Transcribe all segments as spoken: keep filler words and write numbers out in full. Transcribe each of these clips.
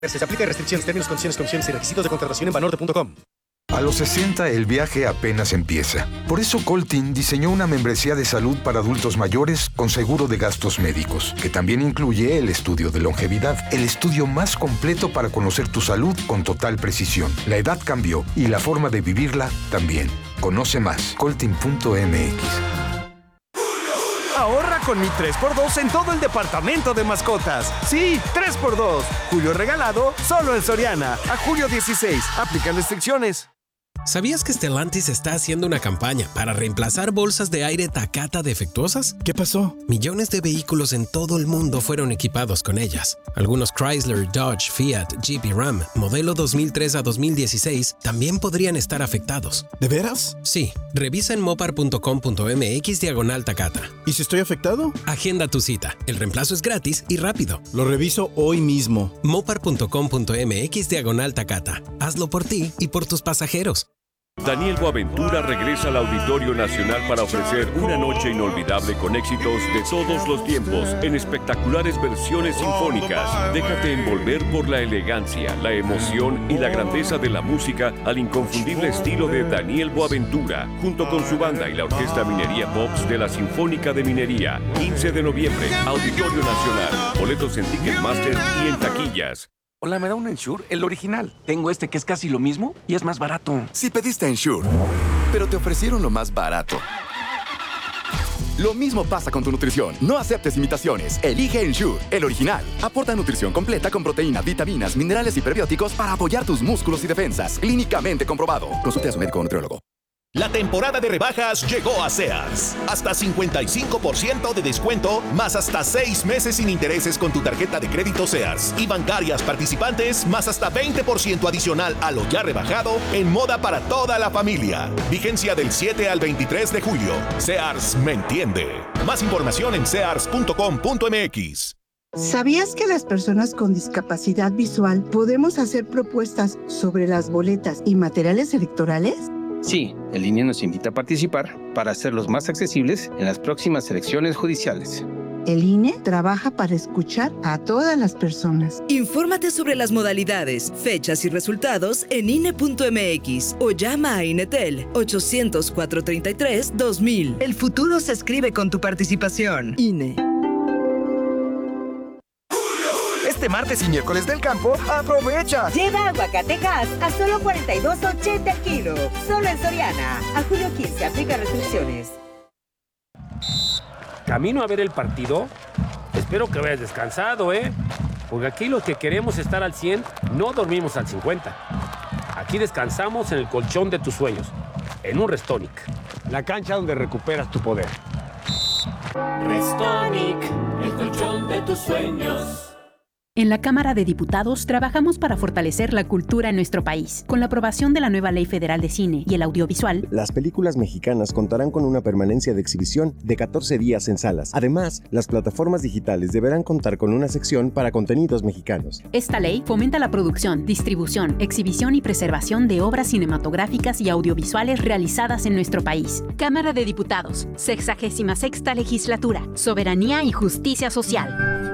Se aplica restricciones, términos, condiciones, condiciones y requisitos de contratación en banorte punto com. A los sesenta el viaje apenas empieza. Por eso Coltin diseñó una membresía de salud para adultos mayores con seguro de gastos médicos, que también incluye el estudio de longevidad, el estudio más completo para conocer tu salud con total precisión. La edad cambió y la forma de vivirla también. Conoce más, coltin punto m x. Ahorra con mi tres por dos en todo el departamento de mascotas. Sí, tres por dos. Julio regalado solo en Soriana. A julio dieciséis. Aplican restricciones. ¿Sabías que Stellantis está haciendo una campaña para reemplazar bolsas de aire Takata defectuosas? ¿Qué pasó? Millones de vehículos en todo el mundo fueron equipados con ellas. Algunos Chrysler, Dodge, Fiat, Jeep y Ram, modelo dos mil tres a dos mil dieciséis, también podrían estar afectados. ¿De veras? Sí. Revisa en mopar punto com punto m x diagonal Takata. ¿Y si estoy afectado? Agenda tu cita. El reemplazo es gratis y rápido. Lo reviso hoy mismo. mopar punto com punto m x diagonal Takata. Hazlo por ti y por tus pasajeros. Daniel Boaventura regresa al Auditorio Nacional para ofrecer una noche inolvidable con éxitos de todos los tiempos en espectaculares versiones sinfónicas. Déjate envolver por la elegancia, la emoción y la grandeza de la música al inconfundible estilo de Daniel Boaventura, junto con su banda y la Orquesta Minería Pops de la Sinfónica de Minería. quince de noviembre, Auditorio Nacional. Boletos en Ticketmaster y en taquillas. Hola, ¿me da un Ensure? El original. Tengo este que es casi lo mismo y es más barato. Si pediste Ensure, pero te ofrecieron lo más barato. Lo mismo pasa con tu nutrición. No aceptes imitaciones. Elige Ensure, el original. Aporta nutrición completa con proteína, vitaminas, minerales y prebióticos para apoyar tus músculos y defensas. Clínicamente comprobado. Consulte a su médico o nutriólogo. La temporada de rebajas llegó a Sears. Hasta cincuenta y cinco por ciento de descuento, más hasta seis meses sin intereses con tu tarjeta de crédito Sears. Y bancarias participantes, más hasta veinte por ciento adicional a lo ya rebajado en moda para toda la familia. Vigencia del siete al veintitrés de julio. Sears me entiende. Más información en sears punto com punto m x. ¿Sabías que las personas con discapacidad visual podemos hacer propuestas sobre las boletas y materiales electorales? Sí, el I N E nos invita a participar para hacerlos más accesibles en las próximas elecciones judiciales. El I N E trabaja para escuchar a todas las personas. Infórmate sobre las modalidades, fechas y resultados en I N E punto m x o llama a INETEL ochocientos, cuatrocientos treinta y tres, dos mil. El futuro se escribe con tu participación. I N E. Este martes y miércoles del campo, ¡aprovecha! Lleva aguacatejas a solo cuarenta y dos ochenta el kilo. Solo en Soriana. A julio quince, aplica restricciones. Camino a ver el partido. Espero que vayas descansado, ¿eh? Porque aquí los que queremos estar al cien, no dormimos al cincuenta. Aquí descansamos en el colchón de tus sueños. En un Restonic. La cancha donde recuperas tu poder. Restonic, el colchón de tus sueños. En la Cámara de Diputados trabajamos para fortalecer la cultura en nuestro país. Con la aprobación de la nueva Ley Federal de Cine y el Audiovisual, las películas mexicanas contarán con una permanencia de exhibición de catorce días en salas. Además, las plataformas digitales deberán contar con una sección para contenidos mexicanos. Esta ley fomenta la producción, distribución, exhibición y preservación de obras cinematográficas y audiovisuales realizadas en nuestro país. Cámara de Diputados, sexagésima sexta Legislatura, Soberanía y Justicia Social.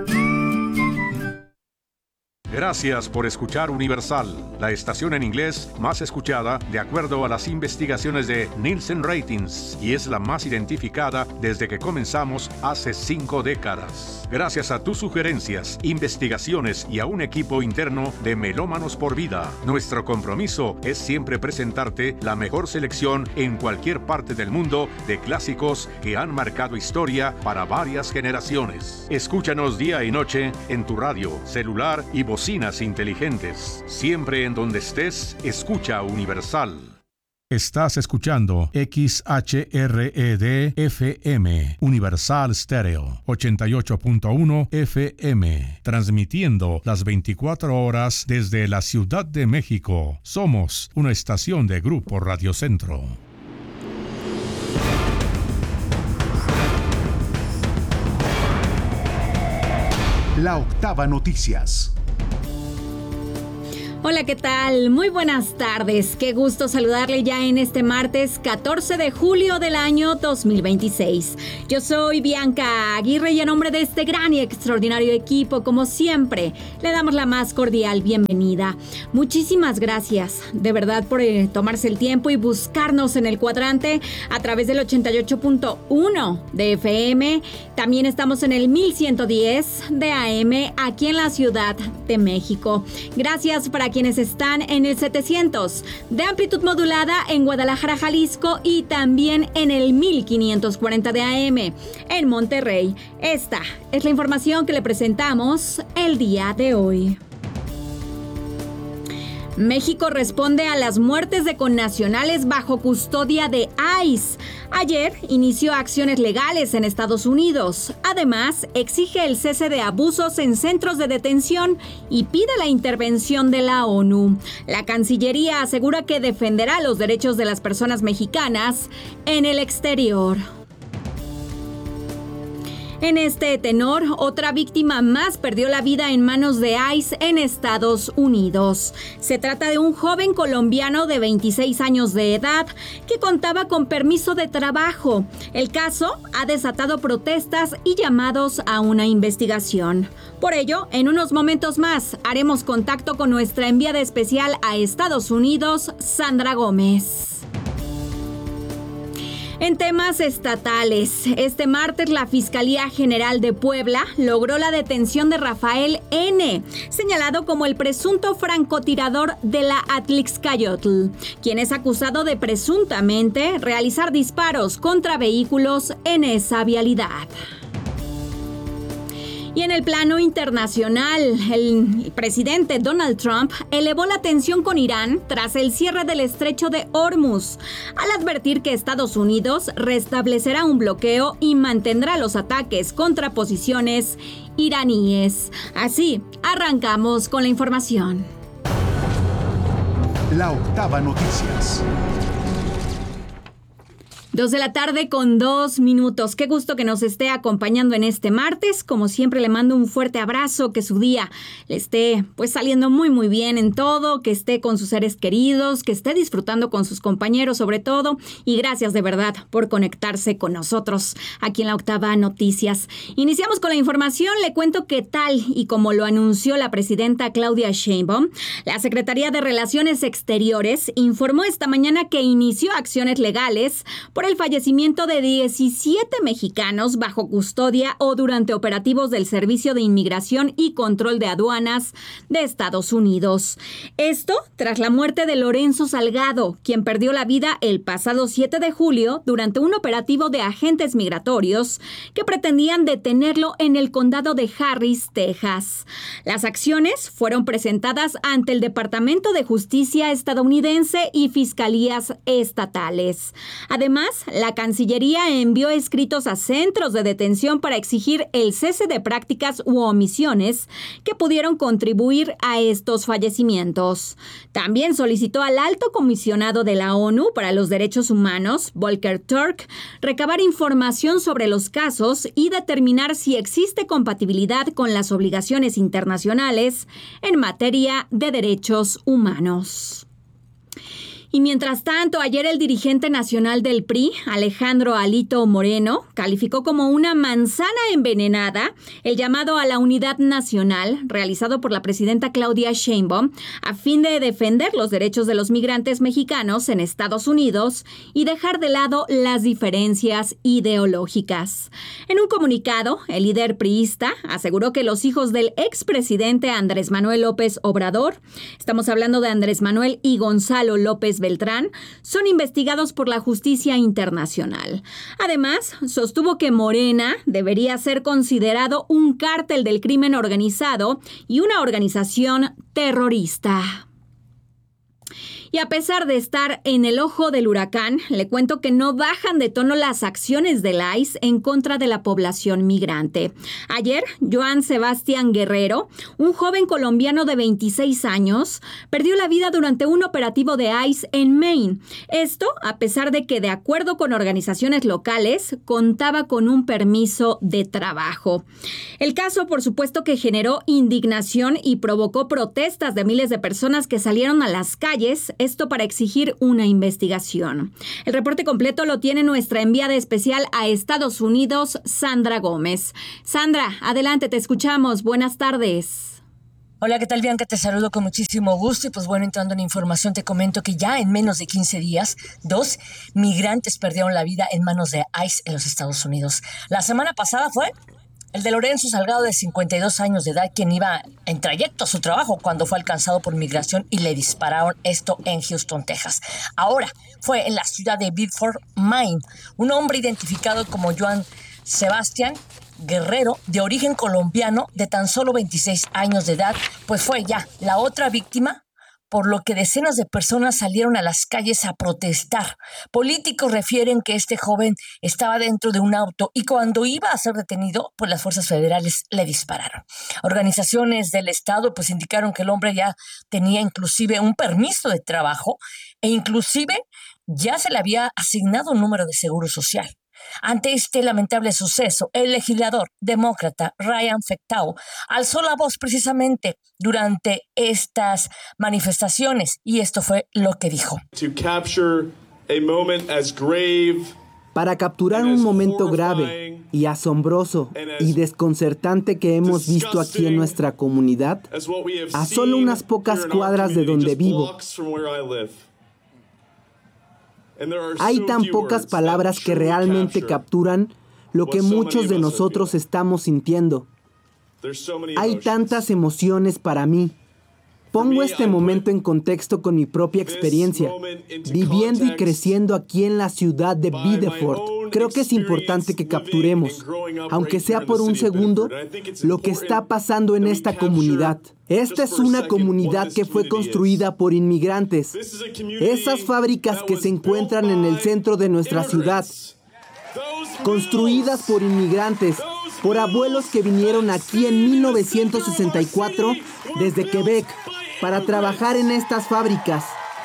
Gracias por escuchar Universal, la estación en inglés más escuchada de acuerdo a las investigaciones de Nielsen Ratings y es la más identificada desde que comenzamos hace cinco décadas. Gracias a tus sugerencias, investigaciones y a un equipo interno de Melómanos por Vida, nuestro compromiso es siempre presentarte la mejor selección en cualquier parte del mundo de clásicos que han marcado historia para varias generaciones. Escúchanos día y noche en tu radio, celular y bocinas inteligentes. Siempre en donde estés, escucha Universal. Estás escuchando X H R E D F M, Universal Stereo, ochenta y ocho punto uno F M, transmitiendo las veinticuatro horas desde la Ciudad de México. Somos una estación de Grupo Radio Centro. La Octava Noticias. Hola, ¿qué tal? Muy buenas tardes. Qué gusto saludarle ya en este martes catorce de julio del año dos mil veintiséis. Yo soy Bianca Aguirre y a nombre de este gran y extraordinario equipo, como siempre, le damos la más cordial bienvenida. Muchísimas gracias, de verdad, por eh, tomarse el tiempo y buscarnos en el cuadrante a través del ochenta y ocho punto uno de F M. También estamos en el mil ciento diez de A M aquí en la Ciudad de México. Gracias para quienes están en el setecientos de amplitud modulada en Guadalajara, Jalisco, y también en el mil quinientos cuarenta de A M en Monterrey. Esta es la información que le presentamos el día de hoy. México responde a las muertes de connacionales bajo custodia de I C E. Ayer inició acciones legales en Estados Unidos. Además, exige el cese de abusos en centros de detención y pide la intervención de la ONU. La Cancillería asegura que defenderá los derechos de las personas mexicanas en el exterior. En este tenor, otra víctima más perdió la vida en manos de I C E en Estados Unidos. Se trata de un joven colombiano de veintiséis años de edad que contaba con permiso de trabajo. El caso ha desatado protestas y llamados a una investigación. Por ello, en unos momentos más haremos contacto con nuestra enviada especial a Estados Unidos, Sandra Gómez. En temas estatales, este martes la Fiscalía General de Puebla logró la detención de Rafael N., señalado como el presunto francotirador de la Atlixcayotl, quien es acusado de presuntamente realizar disparos contra vehículos en esa vialidad. Y en el plano internacional, el presidente Donald Trump elevó la tensión con Irán tras el cierre del estrecho de Hormuz, al advertir que Estados Unidos restablecerá un bloqueo y mantendrá los ataques contra posiciones iraníes. Así, arrancamos con la información. La Octava Noticias. Dos de la tarde con dos minutos. Qué gusto que nos esté acompañando en este martes. Como siempre, le mando un fuerte abrazo, que su día le esté pues saliendo muy muy bien en todo, que esté con sus seres queridos, que esté disfrutando con sus compañeros sobre todo. Y gracias de verdad por conectarse con nosotros aquí en la Octava Noticias. Iniciamos con la información. Le cuento que tal y como lo anunció la presidenta Claudia Sheinbaum, la Secretaría de Relaciones Exteriores informó esta mañana que inició acciones legales por el fallecimiento de diecisiete mexicanos bajo custodia o durante operativos del Servicio de Inmigración y Control de Aduanas de Estados Unidos. Esto tras la muerte de Lorenzo Salgado, quien perdió la vida el pasado siete de julio durante un operativo de agentes migratorios que pretendían detenerlo en el condado de Harris, Texas. Las acciones fueron presentadas ante el Departamento de Justicia estadounidense y fiscalías estatales. Además, la Cancillería envió escritos a centros de detención para exigir el cese de prácticas u omisiones que pudieron contribuir a estos fallecimientos. También solicitó al Alto Comisionado de la ONU para los Derechos Humanos, Volker Turk, recabar información sobre los casos y determinar si existe compatibilidad con las obligaciones internacionales en materia de derechos humanos. Y mientras tanto, ayer el dirigente nacional del P R I, Alejandro Alito Moreno, calificó como una manzana envenenada el llamado a la unidad nacional realizado por la presidenta Claudia Sheinbaum a fin de defender los derechos de los migrantes mexicanos en Estados Unidos y dejar de lado las diferencias ideológicas. En un comunicado, el líder priista aseguró que los hijos del expresidente Andrés Manuel López Obrador, estamos hablando de Andrés Manuel y Gonzalo López Beltrán, son investigados por la justicia internacional. Además, sostuvo que Morena debería ser considerado un cártel del crimen organizado y una organización terrorista. Y a pesar de estar en el ojo del huracán, le cuento que no bajan de tono las acciones del I C E en contra de la población migrante. Ayer, Joan Sebastián Guerrero, un joven colombiano de veintiséis años, perdió la vida durante un operativo de I C E en Maine. Esto a pesar de que, de acuerdo con organizaciones locales, contaba con un permiso de trabajo. El caso, por supuesto, que generó indignación y provocó protestas de miles de personas que salieron a las calles, esto para exigir una investigación. El reporte completo lo tiene nuestra enviada especial a Estados Unidos, Sandra Gómez. Sandra, adelante, te escuchamos. Buenas tardes. Hola, ¿qué tal, Bianca? Te saludo con muchísimo gusto y pues bueno, entrando en información te comento que ya en menos de quince días, dos migrantes perdieron la vida en manos de I C E en los Estados Unidos. La semana pasada fue el de Lorenzo Salgado, de cincuenta y dos años de edad, quien iba en trayecto a su trabajo cuando fue alcanzado por migración y le dispararon, esto en Houston, Texas. Ahora fue en la ciudad de Bedford, Maine, un hombre identificado como Joan Sebastián Guerrero, de origen colombiano, de tan solo veintiséis años de edad, pues fue ya la otra víctima, por lo que decenas de personas salieron a las calles a protestar. Políticos refieren que este joven estaba dentro de un auto y cuando iba a ser detenido, pues las fuerzas federales le dispararon. Organizaciones del estado pues indicaron que el hombre ya tenía inclusive un permiso de trabajo e inclusive ya se le había asignado un número de seguro social. Ante este lamentable suceso, el legislador demócrata Ryan Fecteau alzó la voz precisamente durante estas manifestaciones y esto fue lo que dijo. Para capturar un momento grave y asombroso y desconcertante que hemos visto aquí en nuestra comunidad, a solo unas pocas cuadras de donde vivo, hay tan pocas palabras que realmente capturan lo que muchos de nosotros estamos sintiendo. Hay tantas emociones para mí. Pongo este momento en contexto con mi propia experiencia, viviendo y creciendo aquí en la ciudad de Bedford. Creo que es importante que capturemos, aunque sea por un segundo, lo que está pasando en esta comunidad. Esta es una comunidad que fue construida por inmigrantes. Esas fábricas que se encuentran en el centro de nuestra ciudad, construidas por inmigrantes, por abuelos que vinieron aquí en mil novecientos sesenta y cuatro desde Quebec para trabajar en estas fábricas.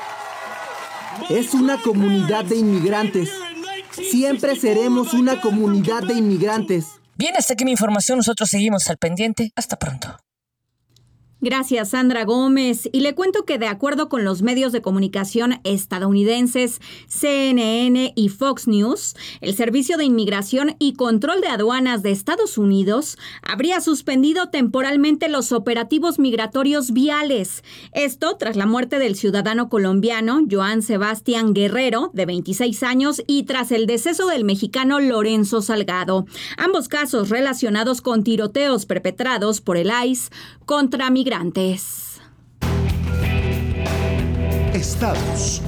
Es una comunidad de inmigrantes. Siempre seremos una comunidad de inmigrantes. Bien, hasta aquí mi información. Nosotros seguimos al pendiente. Hasta pronto. Gracias, Sandra Gómez. Y le cuento que de acuerdo con los medios de comunicación estadounidenses C N N y Fox News, el Servicio de Inmigración y Control de Aduanas de Estados Unidos habría suspendido temporalmente los operativos migratorios viales. Esto tras la muerte del ciudadano colombiano Joan Sebastián Guerrero, de veintiséis años, y tras el deceso del mexicano Lorenzo Salgado. Ambos casos relacionados con tiroteos perpetrados por el I C E contra migrantes. Estados.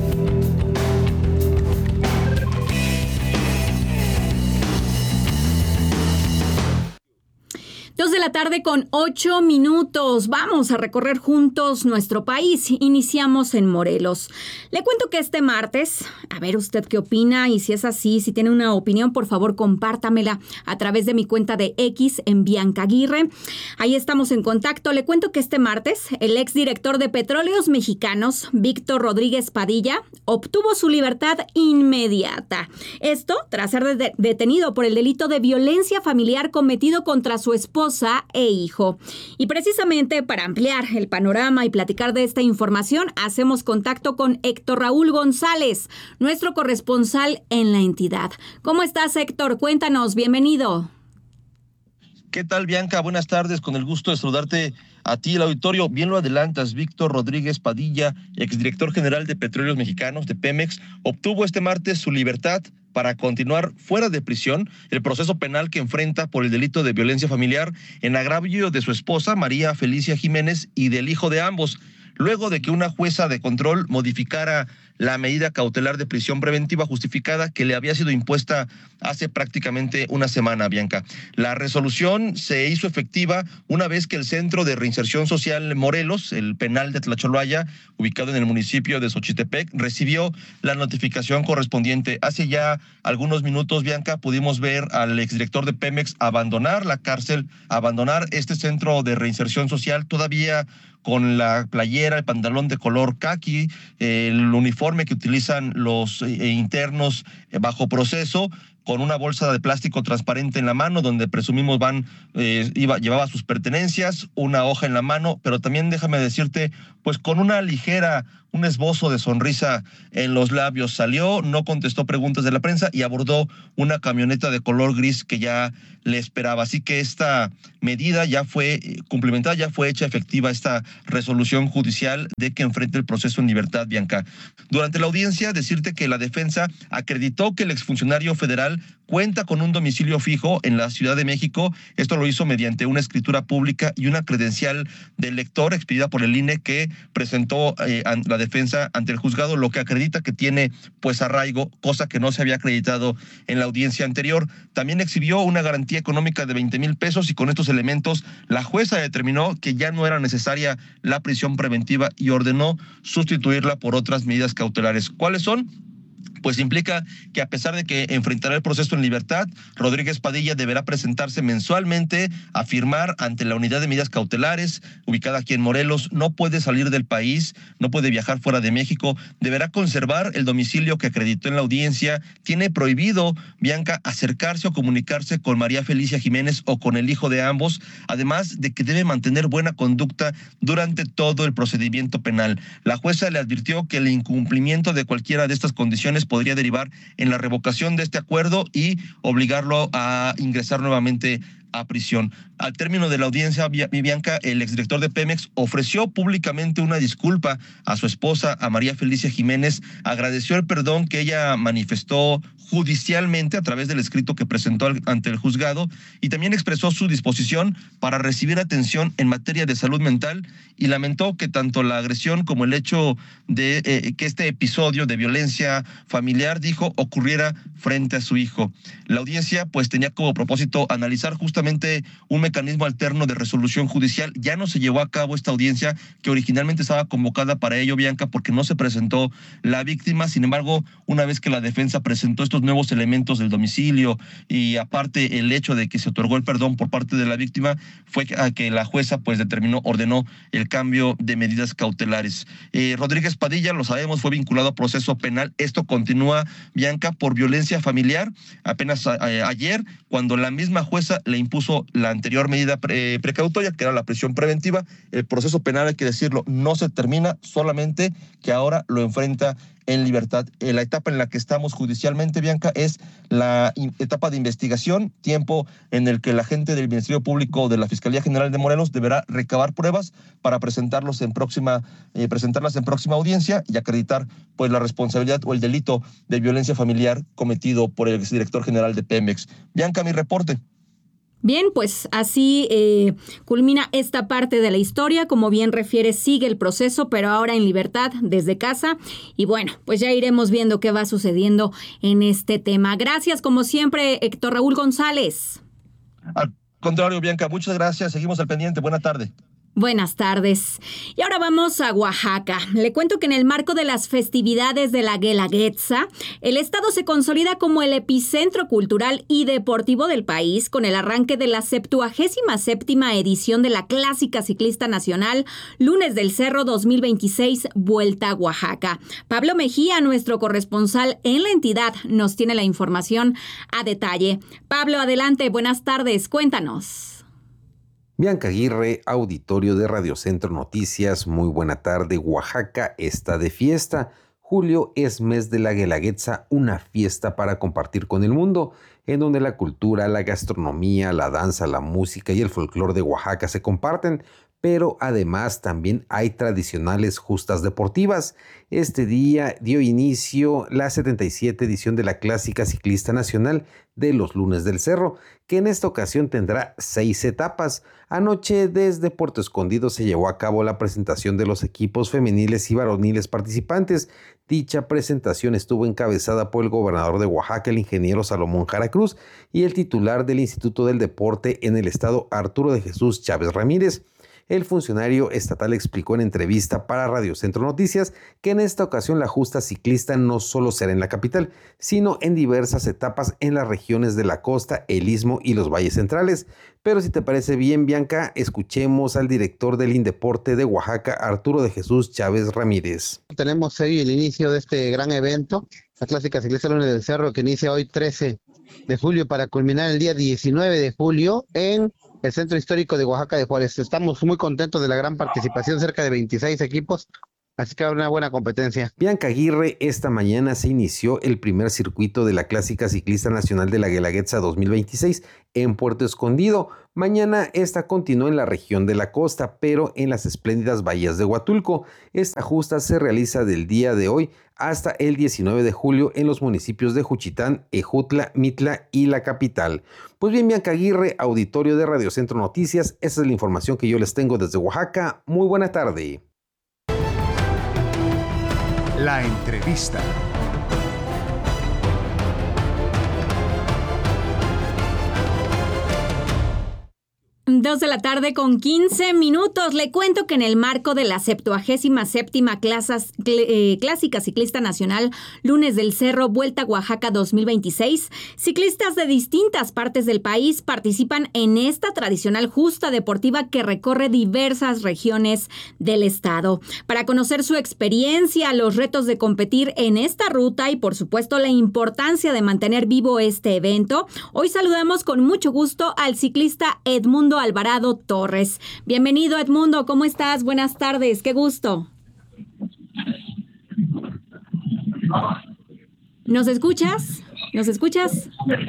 Dos de la tarde con ocho minutos. Vamos a recorrer juntos nuestro país. Iniciamos en Morelos. Le cuento que este martes, a ver usted qué opina y si es así, si tiene una opinión, por favor compártamela a través de mi cuenta de X en Bianca Aguirre. Ahí estamos en contacto. Le cuento que este martes, el exdirector de Petróleos Mexicanos, Víctor Rodríguez Padilla, obtuvo su libertad inmediata. Esto tras ser de- detenido por el delito de violencia familiar cometido contra su esposa e hijo. Y precisamente para ampliar el panorama y platicar de esta información, hacemos contacto con Héctor Raúl González, nuestro corresponsal en la entidad. ¿Cómo estás, Héctor? Cuéntanos, bienvenido. ¿Qué tal, Bianca? Buenas tardes, con el gusto de saludarte a ti, el auditorio. Bien lo adelantas, Víctor Rodríguez Padilla, exdirector general de Petróleos Mexicanos, de Pemex, obtuvo este martes su libertad para continuar fuera de prisión el proceso penal que enfrenta por el delito de violencia familiar en agravio de su esposa, María Felicia Jiménez, y del hijo de ambos. luego de que una jueza de control modificara la medida cautelar de prisión preventiva justificada que le había sido impuesta hace prácticamente una semana, Bianca. La resolución se hizo efectiva una vez que el Centro de Reinserción Social Morelos, el penal de Tlacholoaya, ubicado en el municipio de Xochitepec, recibió la notificación correspondiente. Hace ya algunos minutos, Bianca, pudimos ver al exdirector de Pemex abandonar la cárcel, abandonar este centro de reinserción social, todavía con la playera, el pantalón de color caqui, eh, el uniforme que utilizan los eh, internos eh, bajo proceso, con una bolsa de plástico transparente en la mano, donde presumimos van, eh, iba, llevaba sus pertenencias, una hoja en la mano, pero también déjame decirte, pues con una ligera, un esbozo de sonrisa en los labios. Salió, no contestó preguntas de la prensa y abordó una camioneta de color gris que ya le esperaba. Así que esta medida ya fue cumplimentada, ya fue hecha efectiva esta resolución judicial de que enfrente el proceso en libertad, Bianca. Durante la audiencia, decirte que la defensa acreditó que el exfuncionario federal cuenta con un domicilio fijo en la Ciudad de México. Esto lo hizo mediante una escritura pública y una credencial del lector expedida por el I N E que presentó eh, la defensa ante el juzgado, lo que acredita que tiene pues arraigo, cosa que no se había acreditado en la audiencia anterior. También exhibió una garantía económica de veinte mil pesos y con estos elementos la jueza determinó que ya no era necesaria la prisión preventiva y ordenó sustituirla por otras medidas cautelares. ¿Cuáles son? Pues implica que a pesar de que enfrentará el proceso en libertad, Rodríguez Padilla deberá presentarse mensualmente a firmar ante la unidad de medidas cautelares, ubicada aquí en Morelos. No puede salir del país, no puede viajar fuera de México, deberá conservar el domicilio que acreditó en la audiencia, tiene prohibido, Bianca, acercarse o comunicarse con María Felicia Jiménez o con el hijo de ambos, además de que debe mantener buena conducta durante todo el procedimiento penal. La jueza le advirtió que el incumplimiento de cualquiera de estas condiciones podría derivar en la revocación de este acuerdo y obligarlo a ingresar nuevamente a prisión. Al término de la audiencia, Bianca, el exdirector de Pemex ofreció públicamente una disculpa a su esposa, a María Felicia Jiménez, agradeció el perdón que ella manifestó judicialmente a través del escrito que presentó ante el juzgado y también expresó su disposición para recibir atención en materia de salud mental y lamentó que tanto la agresión como el hecho de eh, que este episodio de violencia familiar, dijo, ocurriera frente a su hijo. La audiencia pues tenía como propósito analizar justamente un mecanismo alterno de resolución judicial. Ya no se llevó a cabo esta audiencia que originalmente estaba convocada para ello, Bianca, porque no se presentó la víctima. Sin embargo, una vez que la defensa presentó estos nuevos elementos del domicilio y aparte el hecho de que se otorgó el perdón por parte de la víctima, fue a que la jueza pues determinó, ordenó el cambio de medidas cautelares. Eh, Rodríguez Padilla, lo sabemos, fue vinculado a proceso penal. Esto continúa, Bianca, por violencia familiar. Apenas a, a, ayer, cuando la misma jueza le impuso la anterior medida pre, precautoria, que era la prisión preventiva, el proceso penal, hay que decirlo, no se termina, solamente que ahora lo enfrenta en libertad. La etapa en la que estamos judicialmente, Bianca, es la etapa de investigación, tiempo en el que la gente del Ministerio Público de la Fiscalía General de Morelos deberá recabar pruebas para presentarlos en próxima, eh, presentarlas en próxima audiencia y acreditar pues la responsabilidad o el delito de violencia familiar cometido por el exdirector general de Pemex. Bianca, mi reporte. Bien, pues así eh, culmina esta parte de la historia. Como bien refiere, sigue el proceso, pero ahora en libertad desde casa. Y bueno, pues ya iremos viendo qué va sucediendo en este tema. Gracias, como siempre, Héctor Raúl González. Al contrario, Bianca, muchas gracias. Seguimos al pendiente. Buena tarde. Buenas tardes. Y ahora vamos a Oaxaca. Le cuento que en el marco de las festividades de la Guelaguetza, el estado se consolida como el epicentro cultural y deportivo del país con el arranque de la septuagésima séptima edición de la Clásica Ciclista Nacional Lunes del Cerro dos mil veintiséis, Vuelta a Oaxaca. Pablo Mejía, nuestro corresponsal en la entidad, nos tiene la información a detalle. Pablo, adelante, buenas tardes, cuéntanos. Bianca Aguirre, auditorio de Radio Centro Noticias, muy buena tarde. Oaxaca está de fiesta. Julio es mes de la Guelaguetza, una fiesta para compartir con el mundo, en donde la cultura, la gastronomía, la danza, la música y el folclore de Oaxaca se comparten, pero además también hay tradicionales justas deportivas. Este día dio inicio la setenta y siete edición de la Clásica Ciclista Nacional de los Lunes del Cerro, que en esta ocasión tendrá seis etapas. Anoche desde Puerto Escondido se llevó a cabo la presentación de los equipos femeniles y varoniles participantes. Dicha presentación estuvo encabezada por el gobernador de Oaxaca, el ingeniero Salomón Jara Cruz, y el titular del Instituto del Deporte en el estado, Arturo de Jesús Chávez Ramírez. El funcionario estatal explicó en entrevista para Radio Centro Noticias que en esta ocasión la justa ciclista no solo será en la capital, sino en diversas etapas en las regiones de la costa, el istmo y los valles centrales. Pero si te parece bien, Bianca, escuchemos al director del Indeporte de Oaxaca, Arturo de Jesús Chávez Ramírez. Tenemos hoy el inicio de este gran evento, la Clásica Ciclista Lunes del Cerro, que inicia hoy trece de julio para culminar el día diecinueve de julio en el Centro Histórico de Oaxaca de Juárez. Estamos muy contentos de la gran participación, cerca de veintiséis equipos, así que una buena competencia. Bianca Aguirre, esta mañana se inició el primer circuito de la Clásica Ciclista Nacional de la Guelaguetza dos mil veintiséis en Puerto Escondido. Mañana esta continúa en la región de la costa, pero en las espléndidas bahías de Huatulco. Esta justa se realiza del día de hoy hasta el diecinueve de julio en los municipios de Juchitán, Ejutla, Mitla y la capital. Pues bien, Bianca Aguirre, auditorio de Radio Centro Noticias, esa es la información que yo les tengo desde Oaxaca. Muy buena tarde. La entrevista. Dos de la tarde con quince minutos. Le cuento que en el marco de la septuagésima séptima clasas, cl- eh, Clásica Ciclista Nacional Lunes del Cerro Vuelta Oaxaca dos mil veintiséis, ciclistas de distintas partes del país participan en esta tradicional justa deportiva que recorre diversas regiones del estado. Para conocer su experiencia, los retos de competir en esta ruta y por supuesto la importancia de mantener vivo este evento, hoy saludamos con mucho gusto al ciclista Edmundo Alvarado Torres. Bienvenido, Edmundo, ¿cómo estás? Buenas tardes, qué gusto. ¿Nos escuchas? ¿Nos escuchas?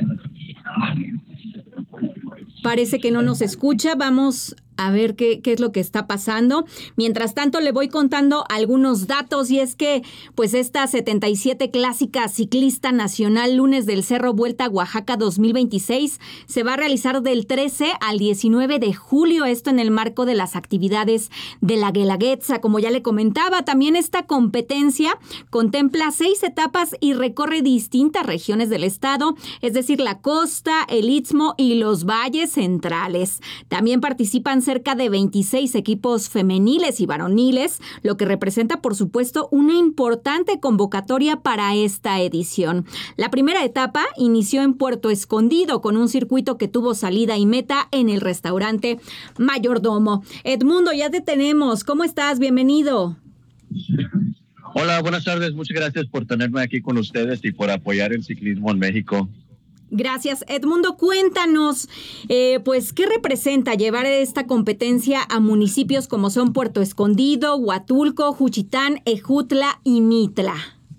Parece que no nos escucha. Vamos a ver qué, qué es lo que está pasando. Mientras tanto, le voy contando algunos datos, y es que pues esta setenta y siete Clásica Ciclista Nacional Lunes del Cerro Vuelta Oaxaca dos mil veintiséis se va a realizar del trece al diecinueve de julio, esto en el marco de las actividades de la Guelaguetza. Como ya le comentaba, también esta competencia contempla seis etapas y recorre distintas regiones del estado, es decir, la costa, el istmo y los valles centrales. También participan cerca de veintiséis equipos femeniles y varoniles, lo que representa, por supuesto, una importante convocatoria para esta edición. La primera etapa inició en Puerto Escondido con un circuito que tuvo salida y meta en el restaurante Mayordomo. Edmundo, ya te tenemos. ¿Cómo estás? Bienvenido. Hola, buenas tardes. Muchas gracias por tenerme aquí con ustedes y por apoyar el ciclismo en México. Gracias, Edmundo. Cuéntanos, eh, pues, ¿qué representa llevar esta competencia a municipios como son Puerto Escondido, Huatulco, Juchitán, Ejutla y Mitla?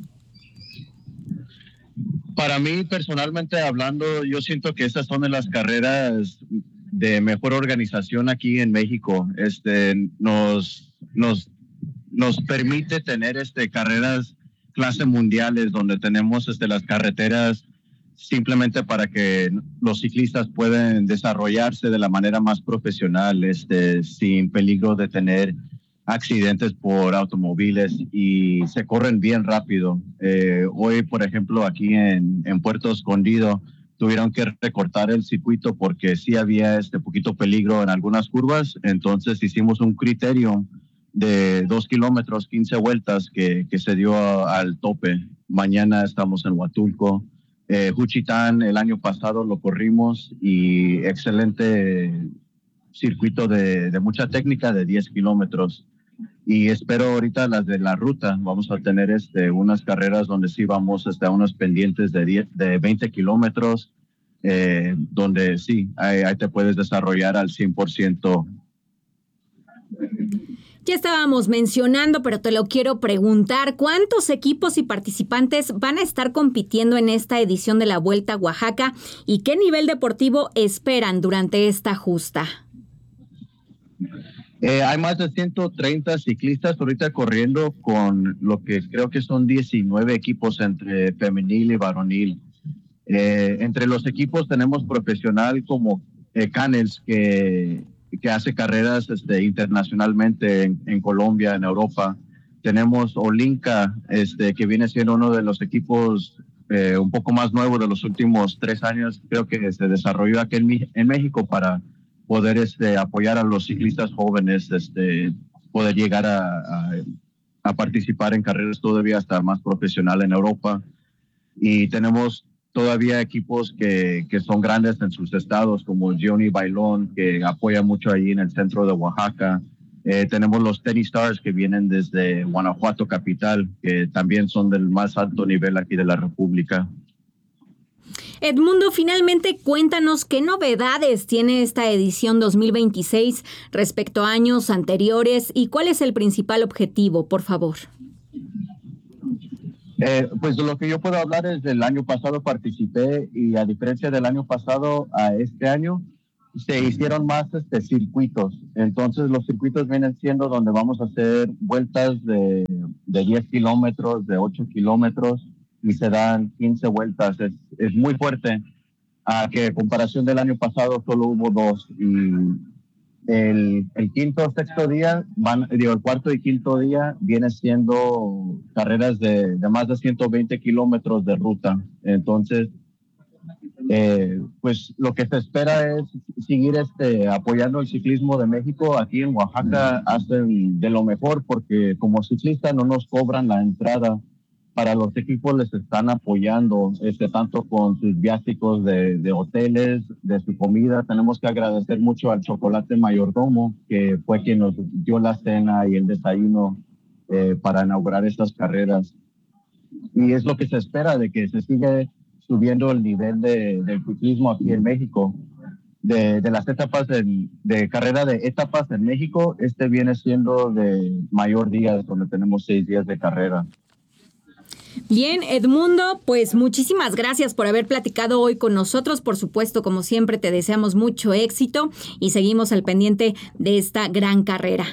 Para mí, personalmente hablando, yo siento que esas son de las carreras de mejor organización aquí en México. Este, nos, nos, nos permite tener este, carreras clase mundiales donde tenemos este, las carreteras simplemente para que los ciclistas puedan desarrollarse de la manera más profesional, este, sin peligro de tener accidentes por automóviles, y se corren bien rápido. Eh, hoy, por ejemplo, aquí en, en Puerto Escondido, tuvieron que recortar el circuito porque sí había este poquito peligro en algunas curvas. Entonces hicimos un criterio de dos kilómetros, quince vueltas que, que se dio a, al tope. Mañana estamos en Huatulco. Eh, Juchitán el año pasado lo corrimos, y excelente circuito de, de mucha técnica de diez kilómetros. Y espero ahorita las de la ruta, vamos a tener este, unas carreras donde sí vamos hasta unos pendientes de, diez, de veinte kilómetros, eh, donde sí, ahí, ahí te puedes desarrollar al cien por ciento. Ya estábamos mencionando, pero te lo quiero preguntar, ¿cuántos equipos y participantes van a estar compitiendo en esta edición de la Vuelta a Oaxaca y qué nivel deportivo esperan durante esta justa? Eh, hay más de ciento treinta ciclistas ahorita corriendo con lo que creo que son diecinueve equipos entre femenil y varonil. Eh, entre los equipos tenemos profesional como eh, Canels, que, que hace carreras este, internacionalmente en, en Colombia, en Europa. Tenemos Olinka, este, que viene siendo uno de los equipos eh, un poco más nuevos de los últimos tres años. Creo que se desarrolló aquí en, en México para poder este, apoyar a los ciclistas jóvenes, este, poder llegar a, a, a participar en carreras todavía hasta más profesional en Europa. Y tenemos todavía equipos que, que son grandes en sus estados, como Johnny Bailón, que apoya mucho allí en el centro de Oaxaca. Eh, tenemos los Tennis Stars, que vienen desde Guanajuato capital, que también son del más alto nivel aquí de la República. Edmundo, finalmente cuéntanos qué novedades tiene esta edición dos mil veintiséis respecto a años anteriores y cuál es el principal objetivo, por favor. Eh, pues lo que yo puedo hablar es del año pasado participé y a diferencia del año pasado a este año se hicieron más este, circuitos. Entonces los circuitos vienen siendo donde vamos a hacer vueltas de, de diez kilómetros, de ocho kilómetros y se dan quince vueltas. Es, es muy fuerte, a que en comparación del año pasado solo hubo dos. Y el, el quinto o sexto día, van, digo, el cuarto y quinto día viene siendo carreras de, de más de ciento veinte kilómetros de ruta. Entonces, eh, pues lo que se espera es seguir este, apoyando el ciclismo de México. Aquí en Oaxaca hacen de lo mejor porque como ciclistas no nos cobran la entrada. Para los equipos les están apoyando, este, tanto con sus viáticos de, de hoteles, de su comida. Tenemos que agradecer mucho al Chocolate Mayordomo, que fue quien nos dio la cena y el desayuno eh, para inaugurar estas carreras. Y es lo que se espera, de que se siga subiendo el nivel de, del ciclismo aquí en México. De, de las etapas de, de carrera de etapas en México, este viene siendo de mayor día, donde tenemos seis días de carrera. Bien, Edmundo, pues muchísimas gracias por haber platicado hoy con nosotros. Por supuesto, como siempre, te deseamos mucho éxito y seguimos al pendiente de esta gran carrera.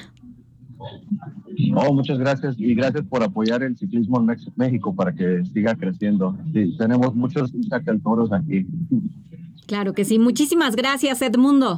Oh, muchas gracias y gracias por apoyar el ciclismo en México para que siga creciendo. Sí, tenemos muchos sacaltoros aquí. Claro que sí. Muchísimas gracias, Edmundo.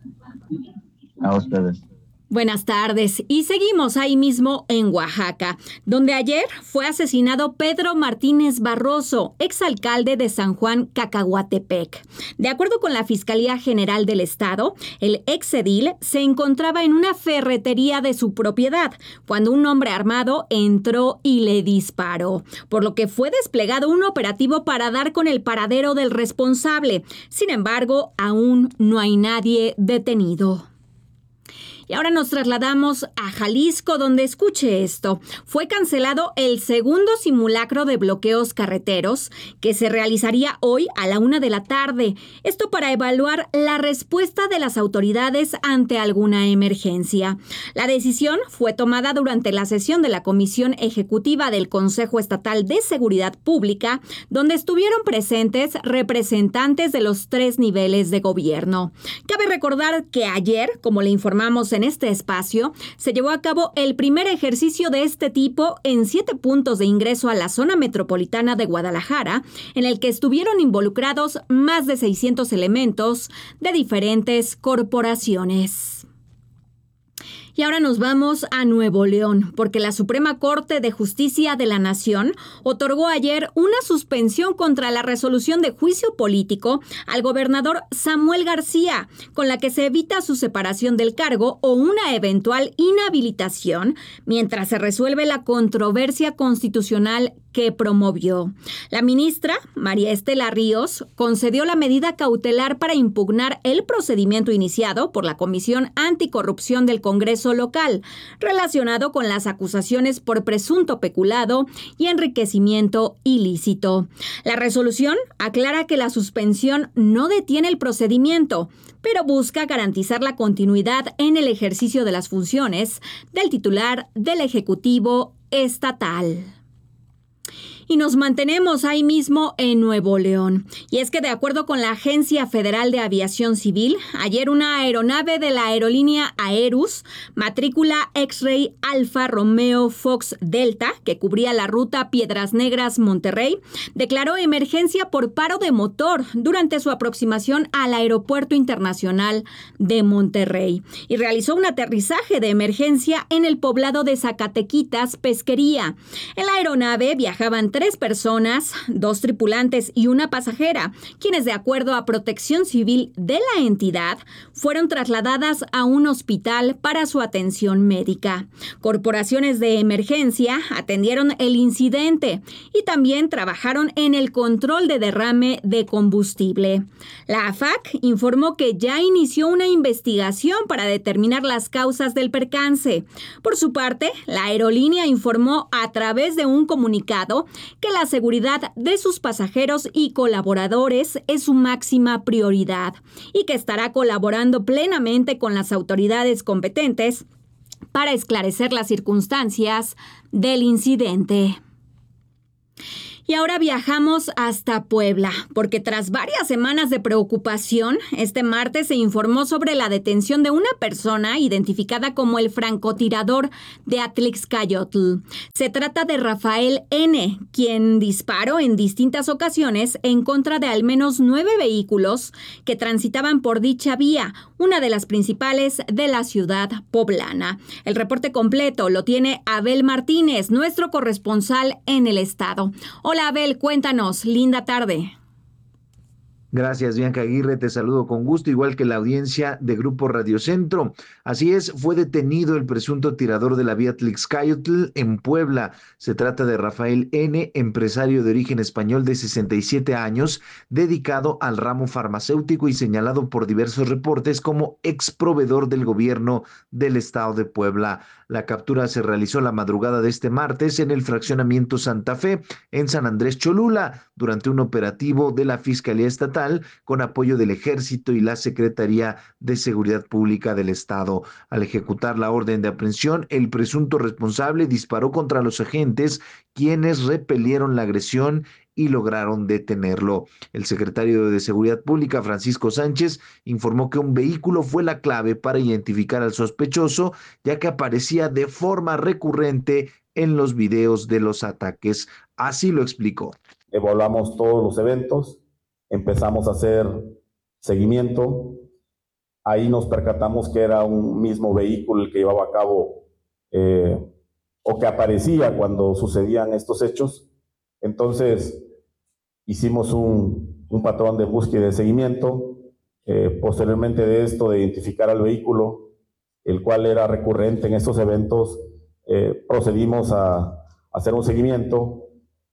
A ustedes. Buenas tardes. Y seguimos ahí mismo en Oaxaca, donde ayer fue asesinado Pedro Martínez Barroso, exalcalde de San Juan Cacahuatepec. De acuerdo con la Fiscalía General del Estado, el exedil se encontraba en una ferretería de su propiedad cuando un hombre armado entró y le disparó, por lo que fue desplegado un operativo para dar con el paradero del responsable. Sin embargo, aún no hay nadie detenido. Y ahora nos trasladamos a Jalisco, donde escuche esto. Fue cancelado el segundo simulacro de bloqueos carreteros que se realizaría hoy a la una de la tarde. Esto para evaluar la respuesta de las autoridades ante alguna emergencia. La decisión fue tomada durante la sesión de la Comisión Ejecutiva del Consejo Estatal de Seguridad Pública, donde estuvieron presentes representantes de los tres niveles de gobierno. Cabe recordar que ayer, como le informamos en En este espacio, se llevó a cabo el primer ejercicio de este tipo en siete puntos de ingreso a la zona metropolitana de Guadalajara, en el que estuvieron involucrados más de seiscientos elementos de diferentes corporaciones. Y ahora nos vamos a Nuevo León, porque la Suprema Corte de Justicia de la Nación otorgó ayer una suspensión contra la resolución de juicio político al gobernador Samuel García, con la que se evita su separación del cargo o una eventual inhabilitación mientras se resuelve la controversia constitucional que promovió. La ministra, María Estela Ríos, concedió la medida cautelar para impugnar el procedimiento iniciado por la Comisión Anticorrupción del Congreso local, relacionado con las acusaciones por presunto peculado y enriquecimiento ilícito. La resolución aclara que la suspensión no detiene el procedimiento, pero busca garantizar la continuidad en el ejercicio de las funciones del titular del Ejecutivo Estatal. Y nos mantenemos ahí mismo en Nuevo León. Y es que de acuerdo con la Agencia Federal de Aviación Civil, ayer una aeronave de la aerolínea Aerus, matrícula X-Ray Alfa Romeo Fox Delta, que cubría la ruta Piedras Negras Monterrey, declaró emergencia por paro de motor durante su aproximación al Aeropuerto Internacional de Monterrey y realizó un aterrizaje de emergencia en el poblado de Zacatequitas, Pesquería. En la aeronave viajaban tres personas, dos tripulantes y una pasajera, quienes de acuerdo a Protección Civil de la entidad fueron trasladadas a un hospital para su atención médica. Corporaciones de emergencia atendieron el incidente y también trabajaron en el control de derrame de combustible. La A F A C informó que ya inició una investigación para determinar las causas del percance. Por su parte, la aerolínea informó a través de un comunicado que la seguridad de sus pasajeros y colaboradores es su máxima prioridad y que estará colaborando plenamente con las autoridades competentes para esclarecer las circunstancias del incidente. Y ahora viajamos hasta Puebla, porque tras varias semanas de preocupación, este martes se informó sobre la detención de una persona identificada como el francotirador de Atlixcayotl. Se trata de Rafael N., quien disparó en distintas ocasiones en contra de al menos nueve vehículos que transitaban por dicha vía, una de las principales de la ciudad poblana. El reporte completo lo tiene Abel Martínez, nuestro corresponsal en el estado. Hola Abel, cuéntanos, linda tarde. Gracias, Bianca Aguirre, te saludo con gusto, igual que la audiencia de Grupo Radio Centro. Así es, fue detenido el presunto tirador de la vía Atlixcayotl en Puebla. Se trata de Rafael N., empresario de origen español de sesenta y siete años, dedicado al ramo farmacéutico y señalado por diversos reportes como ex proveedor del gobierno del estado de Puebla. La captura se realizó la madrugada de este martes en el fraccionamiento Santa Fe, en San Andrés Cholula, durante un operativo de la Fiscalía Estatal con apoyo del Ejército y la Secretaría de Seguridad Pública del Estado. Al ejecutar la orden de aprehensión, el presunto responsable disparó contra los agentes, quienes repelieron la agresión y lograron detenerlo. El secretario de Seguridad Pública, Francisco Sánchez, informó que un vehículo fue la clave para identificar al sospechoso, ya que aparecía de forma recurrente en los videos de los ataques. Así lo explicó. Evaluamos todos los eventos, empezamos a hacer seguimiento. Ahí nos percatamos que era un mismo vehículo el que llevaba a cabo eh, o que aparecía cuando sucedían estos hechos. Entonces hicimos un, un patrón de búsqueda y de seguimiento. Eh, posteriormente de esto, de identificar al vehículo, el cual era recurrente en estos eventos, eh, procedimos a, a hacer un seguimiento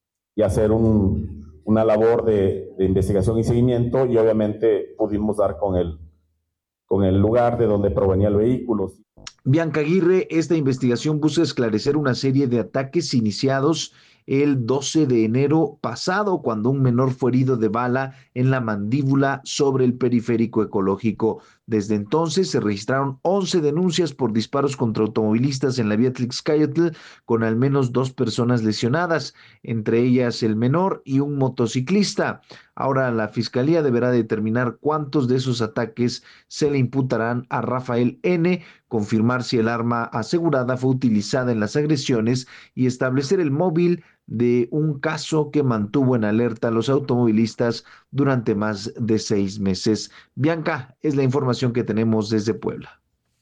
y hacer un una labor de, de investigación y seguimiento, y obviamente pudimos dar con el, con el lugar de donde provenía el vehículo. Bianca Aguirre, esta investigación busca esclarecer una serie de ataques iniciados el doce de enero pasado, cuando un menor fue herido de bala en la mandíbula sobre el periférico ecológico. Desde entonces se registraron once denuncias por disparos contra automovilistas en la vía Atlixcayotl, con al menos dos personas lesionadas, entre ellas el menor y un motociclista. Ahora la Fiscalía deberá determinar cuántos de esos ataques se le imputarán a Rafael N., confirmar si el arma asegurada fue utilizada en las agresiones y establecer el móvil de un caso que mantuvo en alerta a los automovilistas durante más de seis meses. Bianca, es la información que tenemos desde Puebla.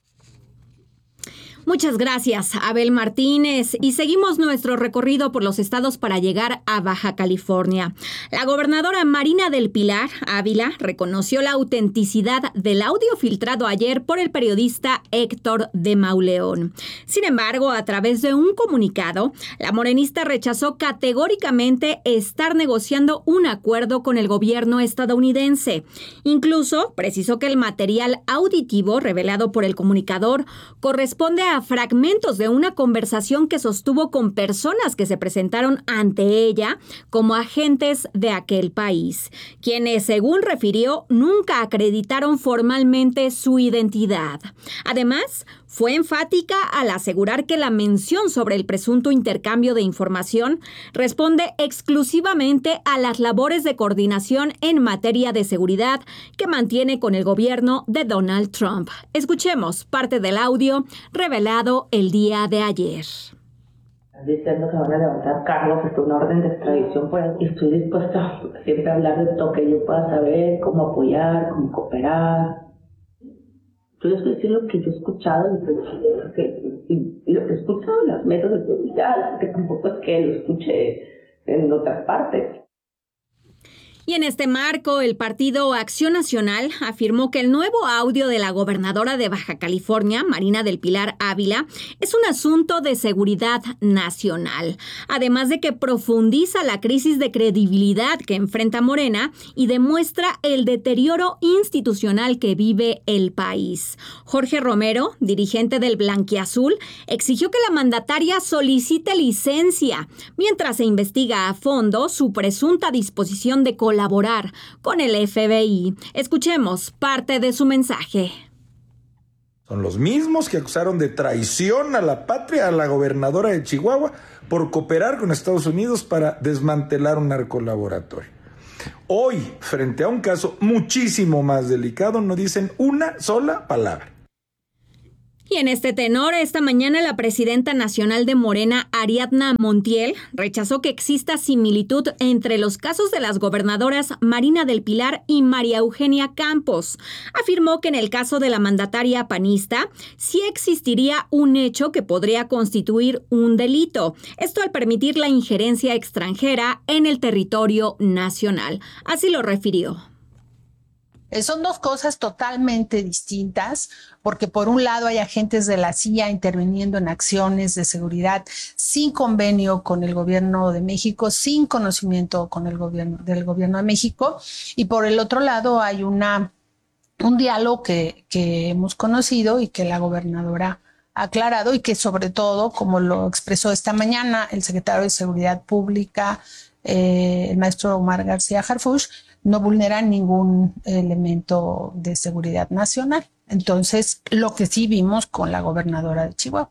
Muchas gracias, Abel Martínez. Y seguimos nuestro recorrido por los estados para llegar a Baja California. La gobernadora Marina del Pilar Ávila reconoció la autenticidad del audio filtrado ayer por el periodista Héctor de Mauleón. Sin embargo, a través de un comunicado, la morenista rechazó categóricamente estar negociando un acuerdo con el gobierno estadounidense. Incluso precisó que el material auditivo revelado por el comunicador corresponde a fragmentos de una conversación que sostuvo con personas que se presentaron ante ella como agentes de aquel país, quienes, según refirió, nunca acreditaron formalmente su identidad. Además, Fue enfática al asegurar que la mención sobre el presunto intercambio de información responde exclusivamente a las labores de coordinación en materia de seguridad que mantiene con el gobierno de Donald Trump. Escuchemos parte del audio revelado el día de ayer. Diciendo que van a levantar cargos, es una orden de extradición, pues estoy dispuesta siempre a hablar de todo que yo pueda saber, cómo apoyar, cómo cooperar. Yo les voy a decir lo que yo he escuchado y, y, y lo que he escuchado en las mesas de seguridad, que tampoco es que lo escuche en otras partes. Y en este marco, el partido Acción Nacional afirmó que el nuevo audio de la gobernadora de Baja California, Marina del Pilar Ávila, es un asunto de seguridad nacional, además de que profundiza la crisis de credibilidad que enfrenta Morena y demuestra el deterioro institucional que vive el país. Jorge Romero, dirigente del Blanquiazul, exigió que la mandataria solicite licencia mientras se investiga a fondo su presunta disposición de colaborar colaborar con el F B I. Escuchemos parte de su mensaje. Son los mismos que acusaron de traición a la patria a la gobernadora de Chihuahua por cooperar con Estados Unidos para desmantelar un narcolaboratorio. Hoy, frente a un caso muchísimo más delicado, no dicen una sola palabra. Y en este tenor, esta mañana la presidenta nacional de Morena, Ariadna Montiel, rechazó que exista similitud entre los casos de las gobernadoras Marina del Pilar y María Eugenia Campos. Afirmó que en el caso de la mandataria panista, sí existiría un hecho que podría constituir un delito. Esto al permitir la injerencia extranjera en el territorio nacional. Así lo refirió. Son dos cosas totalmente distintas, porque por un lado hay agentes de la C I A interviniendo en acciones de seguridad sin convenio con el gobierno de México, sin conocimiento con el gobierno del gobierno de México, y por el otro lado hay una un diálogo que, que hemos conocido y que la gobernadora ha aclarado y que sobre todo, como lo expresó esta mañana el secretario de Seguridad Pública, eh, el maestro Omar García Harfuch, no vulnera ningún elemento de seguridad nacional. Entonces, lo que sí vimos con la gobernadora de Chihuahua.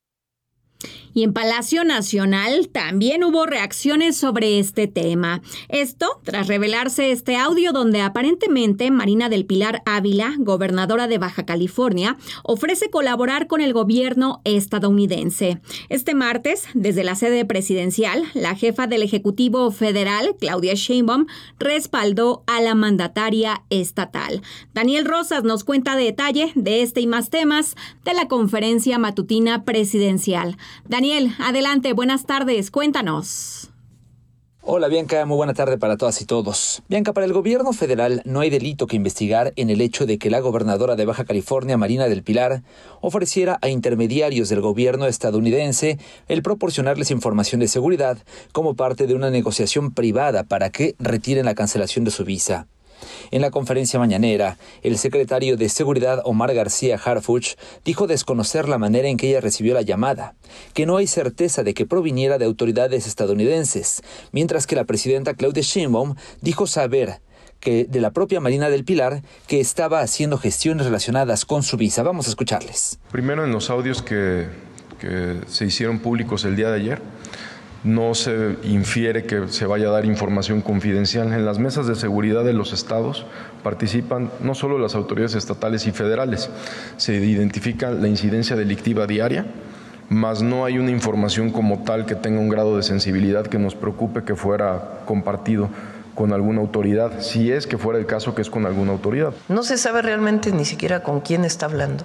Y en Palacio Nacional también hubo reacciones sobre este tema. Esto tras revelarse este audio donde aparentemente Marina del Pilar Ávila, gobernadora de Baja California, ofrece colaborar con el gobierno estadounidense. Este martes, desde la sede presidencial, la jefa del Ejecutivo Federal, Claudia Sheinbaum, respaldó a la mandataria estatal. Daniel Rosas nos cuenta detalle de este y más temas de la conferencia matutina presidencial. Daniel, adelante, buenas tardes, cuéntanos. Hola Bianca, muy buena tarde para todas y todos. Bianca, para el gobierno federal no hay delito que investigar en el hecho de que la gobernadora de Baja California, Marina del Pilar, ofreciera a intermediarios del gobierno estadounidense el proporcionarles información de seguridad como parte de una negociación privada para que retiren la cancelación de su visa. En la conferencia mañanera, el secretario de Seguridad Omar García Harfuch dijo desconocer la manera en que ella recibió la llamada, que no hay certeza de que proviniera de autoridades estadounidenses, mientras que la presidenta Claudia Sheinbaum dijo saber que de la propia Marina del Pilar que estaba haciendo gestiones relacionadas con su visa. Vamos a escucharles. Primero, en los audios que, que se hicieron públicos el día de ayer, no se infiere que se vaya a dar información confidencial. En las mesas de seguridad de los estados participan no solo las autoridades estatales y federales, se identifica la incidencia delictiva diaria, mas no hay una información como tal que tenga un grado de sensibilidad que nos preocupe que fuera compartido con alguna autoridad, si es que fuera el caso que es con alguna autoridad. No se sabe realmente ni siquiera con quién está hablando.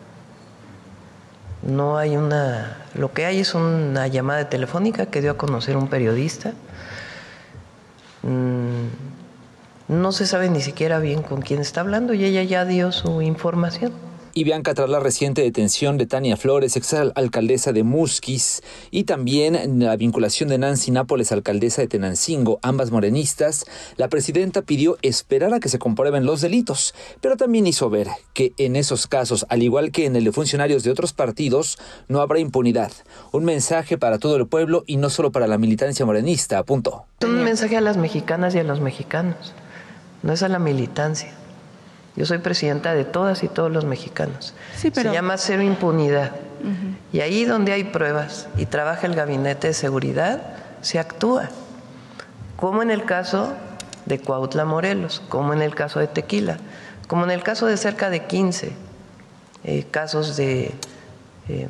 No hay una... Lo que hay es una llamada telefónica que dio a conocer un periodista. No se sabe ni siquiera bien con quién está hablando y ella ya dio su información. Y Bianca, tras la reciente detención de Tania Flores, exalcaldesa de Musquis, y también la vinculación de Nancy Nápoles, alcaldesa de Tenancingo, ambas morenistas, la presidenta pidió esperar a que se comprueben los delitos, pero también hizo ver que en esos casos, al igual que en el de funcionarios de otros partidos, no habrá impunidad. Un mensaje para todo el pueblo y no solo para la militancia morenista, apuntó. Un mensaje a las mexicanas y a los mexicanos, no es a la militancia. Yo soy presidenta de todas y todos los mexicanos. Sí, pero... Se llama cero impunidad. Uh-huh. Y ahí donde hay pruebas y trabaja el Gabinete de Seguridad, se actúa. Como en el caso de Cuautla, Morelos, como en el caso de Tequila, como en el caso de cerca de quince eh, casos de eh,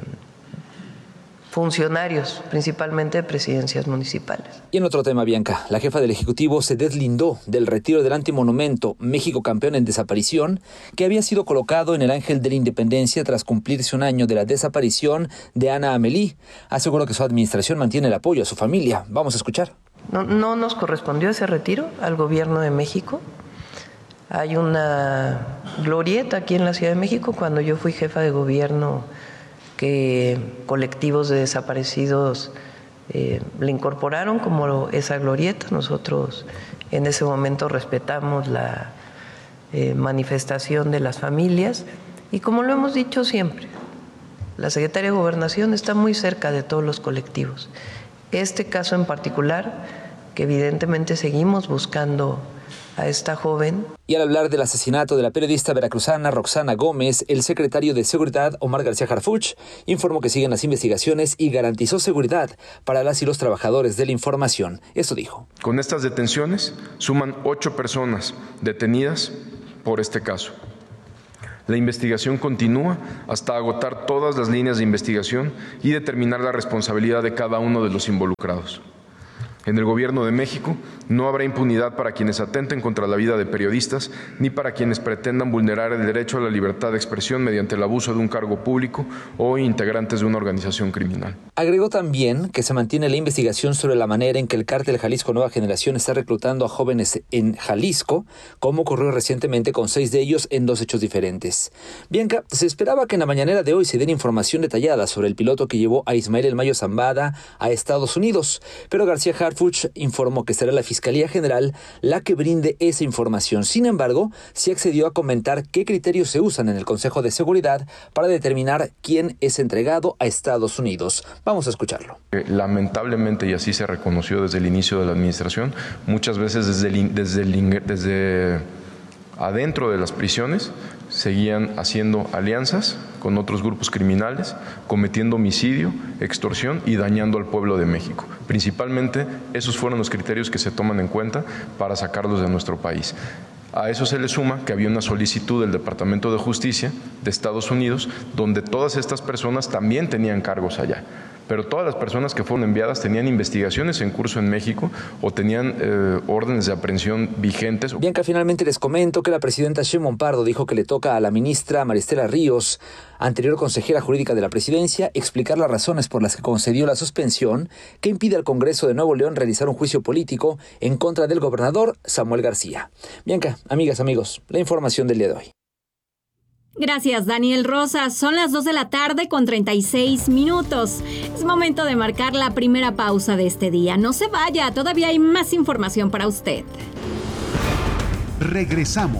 funcionarios, principalmente de presidencias municipales. Y en otro tema, Bianca, la jefa del Ejecutivo se deslindó del retiro del antimonumento México Campeón en Desaparición, que había sido colocado en el Ángel de la Independencia tras cumplirse un año de la desaparición de Ana Amelí. Aseguró que su administración mantiene el apoyo a su familia. Vamos a escuchar. No, no nos correspondió ese retiro al gobierno de México. Hay una glorieta aquí en la Ciudad de México. Cuando yo fui jefa de gobierno, que colectivos de desaparecidos eh, le incorporaron como esa glorieta. Nosotros en ese momento respetamos la eh, manifestación de las familias y, como lo hemos dicho siempre, la Secretaría de Gobernación está muy cerca de todos los colectivos. Este caso en particular, que evidentemente seguimos buscando a esta joven. Y al hablar del asesinato de la periodista veracruzana Roxana Gómez, el secretario de Seguridad, Omar García Harfuch, informó que siguen las investigaciones y garantizó seguridad para las y los trabajadores de la información. Eso dijo. Con estas detenciones suman ocho personas detenidas por este caso. La investigación continúa hasta agotar todas las líneas de investigación y determinar la responsabilidad de cada uno de los involucrados. En el Gobierno de México no habrá impunidad para quienes atenten contra la vida de periodistas ni para quienes pretendan vulnerar el derecho a la libertad de expresión mediante el abuso de un cargo público o integrantes de una organización criminal. Agregó también que se mantiene la investigación sobre la manera en que el cártel Jalisco Nueva Generación está reclutando a jóvenes en Jalisco, como ocurrió recientemente con seis de ellos en dos hechos diferentes. Bianca, se esperaba que en la mañanera de hoy se diera información detallada sobre el piloto que llevó a Ismael El Mayo Zambada a Estados Unidos, pero García Harfuch informó que será la Fiscalía General la que brinde esa información. Sin embargo, sí accedió a comentar qué criterios se usan en el Consejo de Seguridad para determinar quién es entregado a Estados Unidos. Vamos a escucharlo. Lamentablemente, y así se reconoció desde el inicio de la administración, muchas veces desde, el, desde, el, desde adentro de las prisiones seguían haciendo alianzas con otros grupos criminales, cometiendo homicidio, extorsión y dañando al pueblo de México. Principalmente, esos fueron los criterios que se toman en cuenta para sacarlos de nuestro país. A eso se le suma que había una solicitud del Departamento de Justicia de Estados Unidos, donde todas estas personas también tenían cargos allá. Pero todas las personas que fueron enviadas tenían investigaciones en curso en México o tenían eh, órdenes de aprehensión vigentes. Bianca, finalmente les comento que la presidenta Sheinbaum Pardo dijo que le toca a la ministra Maristela Ríos, anterior consejera jurídica de la presidencia, explicar las razones por las que concedió la suspensión que impide al Congreso de Nuevo León realizar un juicio político en contra del gobernador Samuel García. Bianca, amigas, amigos, la información del día de hoy. Gracias, Daniel Rosas. Son las dos de la tarde con treinta y seis minutos. Es momento de marcar la primera pausa de este día. No se vaya, todavía hay más información para usted. Regresamos.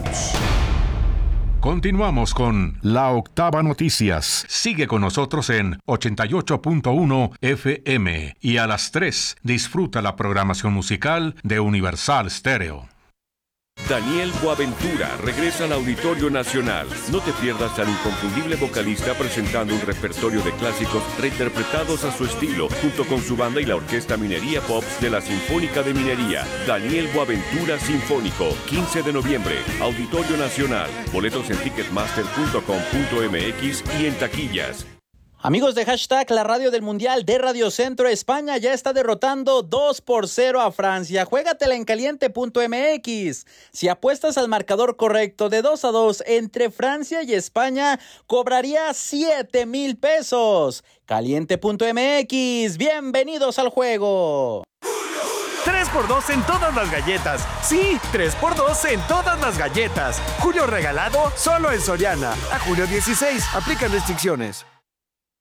Continuamos con La Octava Noticias. Sigue con nosotros en ochenta y ocho punto uno F M y a las tres disfruta la programación musical de Universal Stereo. Daniel Boaventura regresa al Auditorio Nacional. No te pierdas al inconfundible vocalista presentando un repertorio de clásicos reinterpretados a su estilo, junto con su banda y la Orquesta Minería Pops de la Sinfónica de Minería. Daniel Boaventura Sinfónico, quince de noviembre, Auditorio Nacional. Boletos en ticketmaster punto com punto m x y en taquillas. Amigos de Hashtag, la radio del Mundial de Radio Centro, España ya está derrotando dos por cero a Francia. Juégatela en caliente punto m x. Si apuestas al marcador correcto de dos a dos entre Francia y España, cobraría siete mil pesos. caliente punto m x. Bienvenidos al juego. tres por dos en todas las galletas. Sí, tres por dos en todas las galletas. Julio regalado solo en Soriana. A julio dieciséis. Aplican restricciones.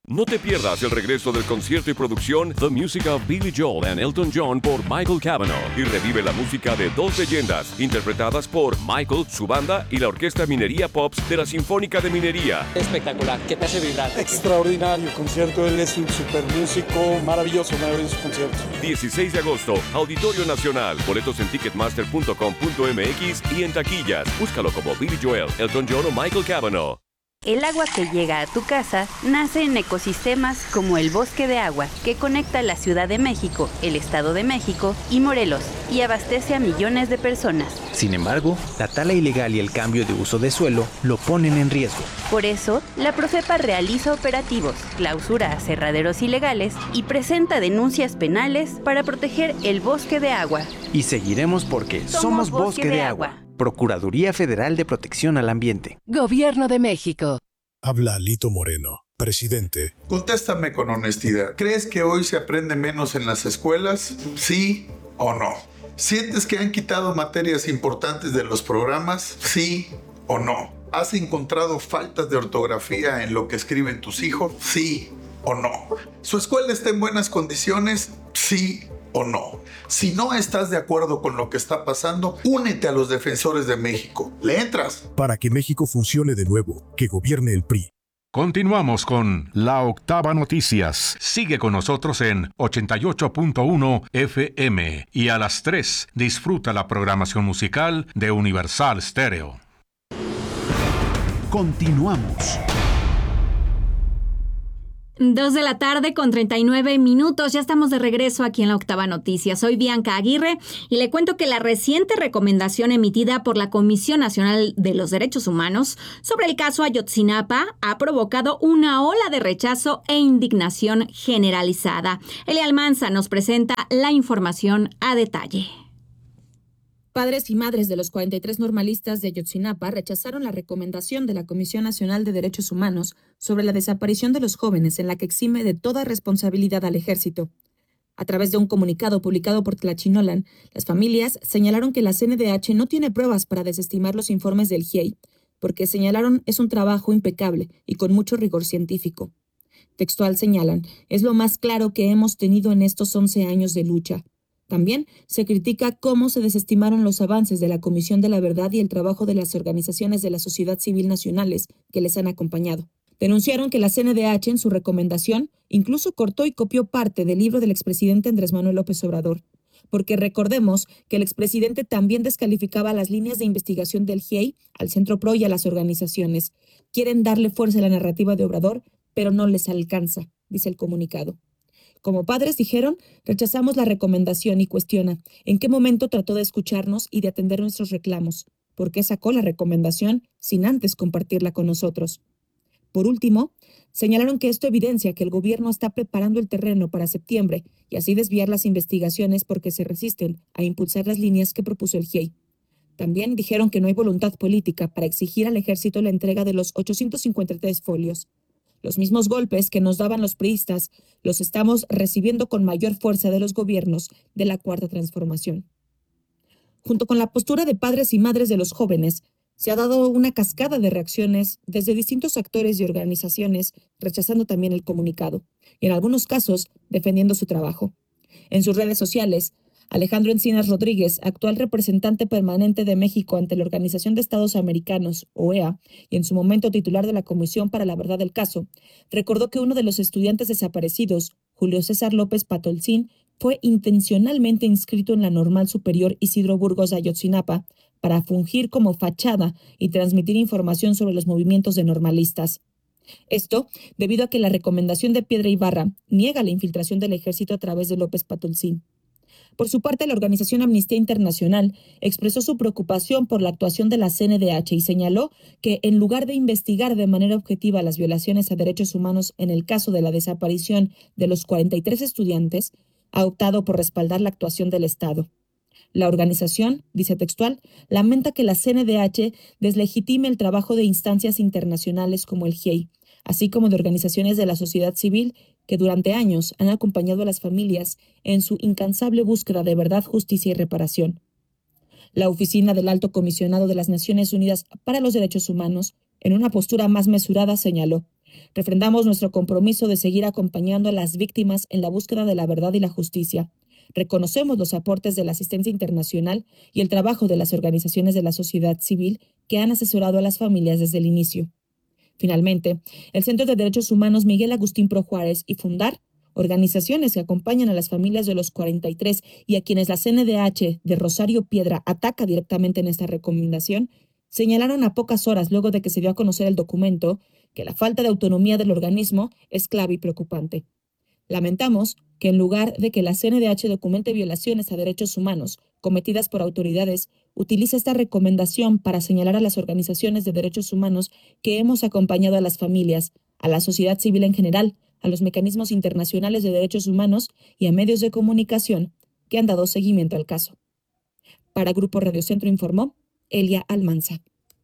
No te pierdas el regreso del concierto y producción The Music of Billy Joel and Elton John por Michael Cavanaugh y revive la música de dos leyendas interpretadas por Michael, su banda y la Orquesta Minería Pops de la Sinfónica de Minería. Espectacular, que te hace vibrar. Extraordinario concierto, él es un super músico, maravilloso, maravilloso concierto. dieciséis de agosto, Auditorio Nacional, boletos en ticketmaster punto com punto m x y en taquillas. Búscalo como Billy Joel, Elton John o Michael Cavanaugh. El agua que llega a tu casa nace en ecosistemas como el Bosque de Agua, que conecta la Ciudad de México, el Estado de México y Morelos, y abastece a millones de personas. Sin embargo, la tala ilegal y el cambio de uso de suelo lo ponen en riesgo. Por eso, la Profepa realiza operativos, clausura aserraderos ilegales y presenta denuncias penales para proteger el Bosque de Agua. Y seguiremos porque somos, somos Bosque, Bosque de, de Agua. Agua. Procuraduría Federal de Protección al Ambiente. Gobierno de México. Habla Alito Moreno, presidente. Contéstame con honestidad. ¿Crees que hoy se aprende menos en las escuelas? ¿Sí o no? ¿Sientes que han quitado materias importantes de los programas? ¿Sí o no? ¿Has encontrado faltas de ortografía en lo que escriben tus hijos? ¿Sí o no? ¿Su escuela está en buenas condiciones? ¿Sí o no? Si no estás de acuerdo con lo que está pasando, únete a los defensores de México. ¿Le entras? Para que México funcione de nuevo, que gobierne el P R I. Continuamos con La Octava Noticias. Sigue con nosotros en ochenta y ocho punto uno F M y a las tres disfruta la programación musical de Universal Stereo. Continuamos. Dos de la tarde con treinta y nueve minutos. Ya estamos de regreso aquí en La Octava Noticias. Soy Bianca Aguirre y le cuento que la reciente recomendación emitida por la Comisión Nacional de los Derechos Humanos sobre el caso Ayotzinapa ha provocado una ola de rechazo e indignación generalizada. Elia Almanza nos presenta la información a detalle. Padres y madres de los cuarenta y tres normalistas de Ayotzinapa rechazaron la recomendación de la Comisión Nacional de Derechos Humanos sobre la desaparición de los jóvenes, en la que exime de toda responsabilidad al ejército. A través de un comunicado publicado por Tlachinolan, las familias señalaron que la C N D H no tiene pruebas para desestimar los informes del G I E I, porque señalaron es un trabajo impecable y con mucho rigor científico. Textual señalan, es lo más claro que hemos tenido en estos once años de lucha. También se critica cómo se desestimaron los avances de la Comisión de la Verdad y el trabajo de las organizaciones de la sociedad civil nacionales que les han acompañado. Denunciaron que la C N D H en su recomendación incluso cortó y copió parte del libro del expresidente Andrés Manuel López Obrador, porque recordemos que el expresidente también descalificaba las líneas de investigación del G I E I, al Centro P R O y a las organizaciones. Quieren darle fuerza a la narrativa de Obrador, pero no les alcanza, dice el comunicado. Como padres, dijeron, rechazamos la recomendación y cuestiona en qué momento trató de escucharnos y de atender nuestros reclamos, por qué sacó la recomendación sin antes compartirla con nosotros. Por último, señalaron que esto evidencia que el gobierno está preparando el terreno para septiembre y así desviar las investigaciones porque se resisten a impulsar las líneas que propuso el G I E I. También dijeron que no hay voluntad política para exigir al ejército la entrega de los ochocientos cincuenta y tres folios. Los mismos golpes que nos daban los priistas los estamos recibiendo con mayor fuerza de los gobiernos de la Cuarta Transformación. Junto con la postura de padres y madres de los jóvenes, se ha dado una cascada de reacciones desde distintos actores y organizaciones, rechazando también el comunicado, y en algunos casos defendiendo su trabajo. En sus redes sociales, Alejandro Encinas Rodríguez, actual representante permanente de México ante la Organización de Estados Americanos, O E A, y en su momento titular de la Comisión para la Verdad del Caso, recordó que uno de los estudiantes desaparecidos, Julio César López Patolcín, fue intencionalmente inscrito en la Normal Superior Isidro Burgos de Ayotzinapa para fungir como fachada y transmitir información sobre los movimientos de normalistas. Esto debido a que la recomendación de Piedra Ibarra niega la infiltración del ejército a través de López Patolcín. Por su parte, la organización Amnistía Internacional expresó su preocupación por la actuación de la C N D H y señaló que, en lugar de investigar de manera objetiva las violaciones a derechos humanos en el caso de la desaparición de los cuarenta y tres estudiantes, ha optado por respaldar la actuación del Estado. La organización, dice textual, lamenta que la C N D H deslegitime el trabajo de instancias internacionales como el G I E I, así como de organizaciones de la sociedad civil que durante años han acompañado a las familias en su incansable búsqueda de verdad, justicia y reparación. La Oficina del Alto Comisionado de las Naciones Unidas para los Derechos Humanos, en una postura más mesurada, señaló: Refrendamos nuestro compromiso de seguir acompañando a las víctimas en la búsqueda de la verdad y la justicia. Reconocemos los aportes de la asistencia internacional y el trabajo de las organizaciones de la sociedad civil que han asesorado a las familias desde el inicio. Finalmente, el Centro de Derechos Humanos Miguel Agustín Pro Juárez y Fundar, organizaciones que acompañan a las familias de los cuarenta y tres y a quienes la C N D H de Rosario Piedra ataca directamente en esta recomendación, señalaron a pocas horas luego de que se dio a conocer el documento que la falta de autonomía del organismo es clave y preocupante. Lamentamos que en lugar de que la C N D H documente violaciones a derechos humanos cometidas por autoridades, utilice esta recomendación para señalar a las organizaciones de derechos humanos que hemos acompañado a las familias, a la sociedad civil en general, a los mecanismos internacionales de derechos humanos y a medios de comunicación que han dado seguimiento al caso. Para Grupo Radio Centro informó Elia Almanza.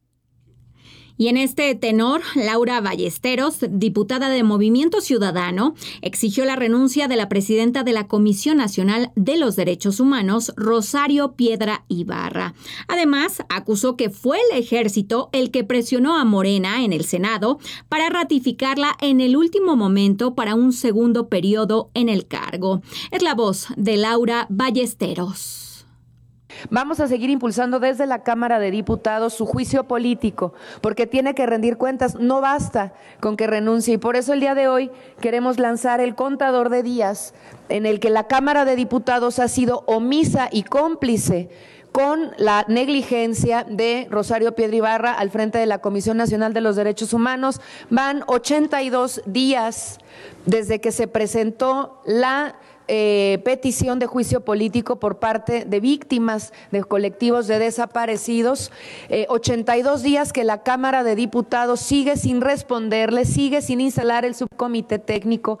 Y en este tenor, Laura Ballesteros, diputada de Movimiento Ciudadano, exigió la renuncia de la presidenta de la Comisión Nacional de los Derechos Humanos, Rosario Piedra Ibarra. Además, acusó que fue el ejército el que presionó a Morena en el Senado para ratificarla en el último momento para un segundo periodo en el cargo. Es la voz de Laura Ballesteros. Vamos a seguir impulsando desde la Cámara de Diputados su juicio político, porque tiene que rendir cuentas, no basta con que renuncie. Y por eso el día de hoy queremos lanzar el contador de días en el que la Cámara de Diputados ha sido omisa y cómplice con la negligencia de Rosario Piedra Ibarra al frente de la Comisión Nacional de los Derechos Humanos. Van ochenta y dos días desde que se presentó la Eh, petición de juicio político por parte de víctimas de colectivos de desaparecidos, eh, ochenta y dos días que la Cámara de Diputados sigue sin responderle, sigue sin instalar el subcomité técnico.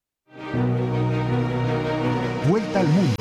Vuelta al mundo.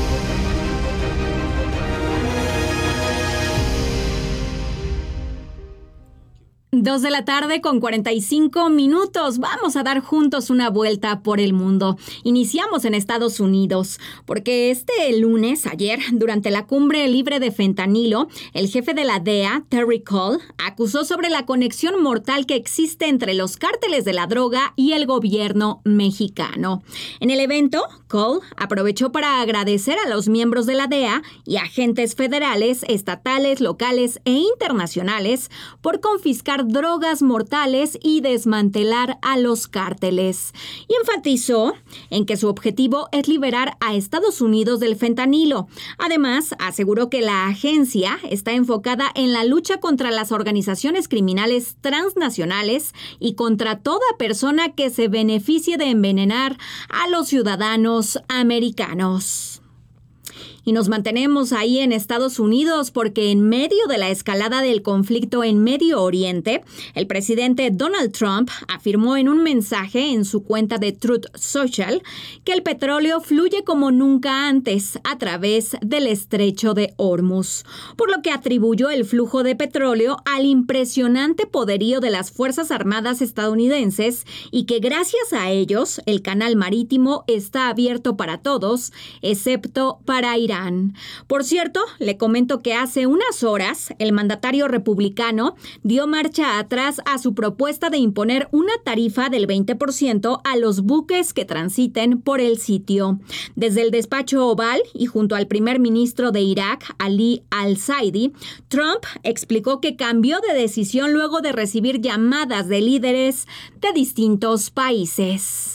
Dos de la tarde con cuarenta y cinco minutos. Vamos a dar juntos una vuelta por el mundo. Iniciamos en Estados Unidos, porque este lunes, ayer, durante la cumbre libre de fentanilo, el jefe de la D E A, Terry Cole, acusó sobre la conexión mortal que existe entre los cárteles de la droga y el gobierno mexicano. En el evento, Cole aprovechó para agradecer a los miembros de la D E A y agentes federales, estatales, locales e internacionales por confiscar drogas mortales y desmantelar a los cárteles. Y enfatizó en que su objetivo es liberar a Estados Unidos del fentanilo. Además, aseguró que la agencia está enfocada en la lucha contra las organizaciones criminales transnacionales y contra toda persona que se beneficie de envenenar a los ciudadanos americanos. Y nos mantenemos ahí en Estados Unidos porque en medio de la escalada del conflicto en Medio Oriente, el presidente Donald Trump afirmó en un mensaje en su cuenta de Truth Social que el petróleo fluye como nunca antes a través del estrecho de Hormuz, por lo que atribuyó el flujo de petróleo al impresionante poderío de las Fuerzas Armadas estadounidenses y que gracias a ellos el canal marítimo está abierto para todos, excepto para Irán. Por cierto, le comento que hace unas horas el mandatario republicano dio marcha atrás a su propuesta de imponer una tarifa del veinte por ciento a los buques que transiten por el sitio. Desde el despacho Oval y junto al primer ministro de Irak, Ali al-Zaidi, Trump explicó que cambió de decisión luego de recibir llamadas de líderes de distintos países.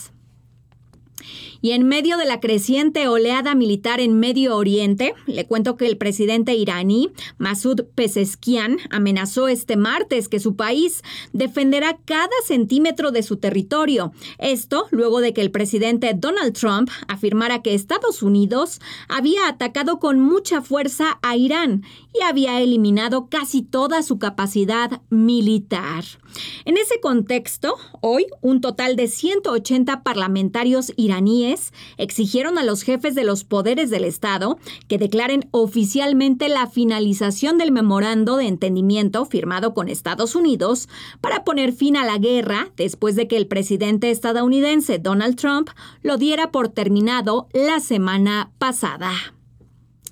Y en medio de la creciente oleada militar en Medio Oriente, le cuento que el presidente iraní, Masoud Pezeshkian, amenazó este martes que su país defenderá cada centímetro de su territorio. Esto luego de que el presidente Donald Trump afirmara que Estados Unidos había atacado con mucha fuerza a Irán y había eliminado casi toda su capacidad militar. En ese contexto, hoy un total de ciento ochenta parlamentarios iraníes exigieron a los jefes de los poderes del Estado que declaren oficialmente la finalización del memorando de entendimiento firmado con Estados Unidos para poner fin a la guerra después de que el presidente estadounidense Donald Trump lo diera por terminado la semana pasada.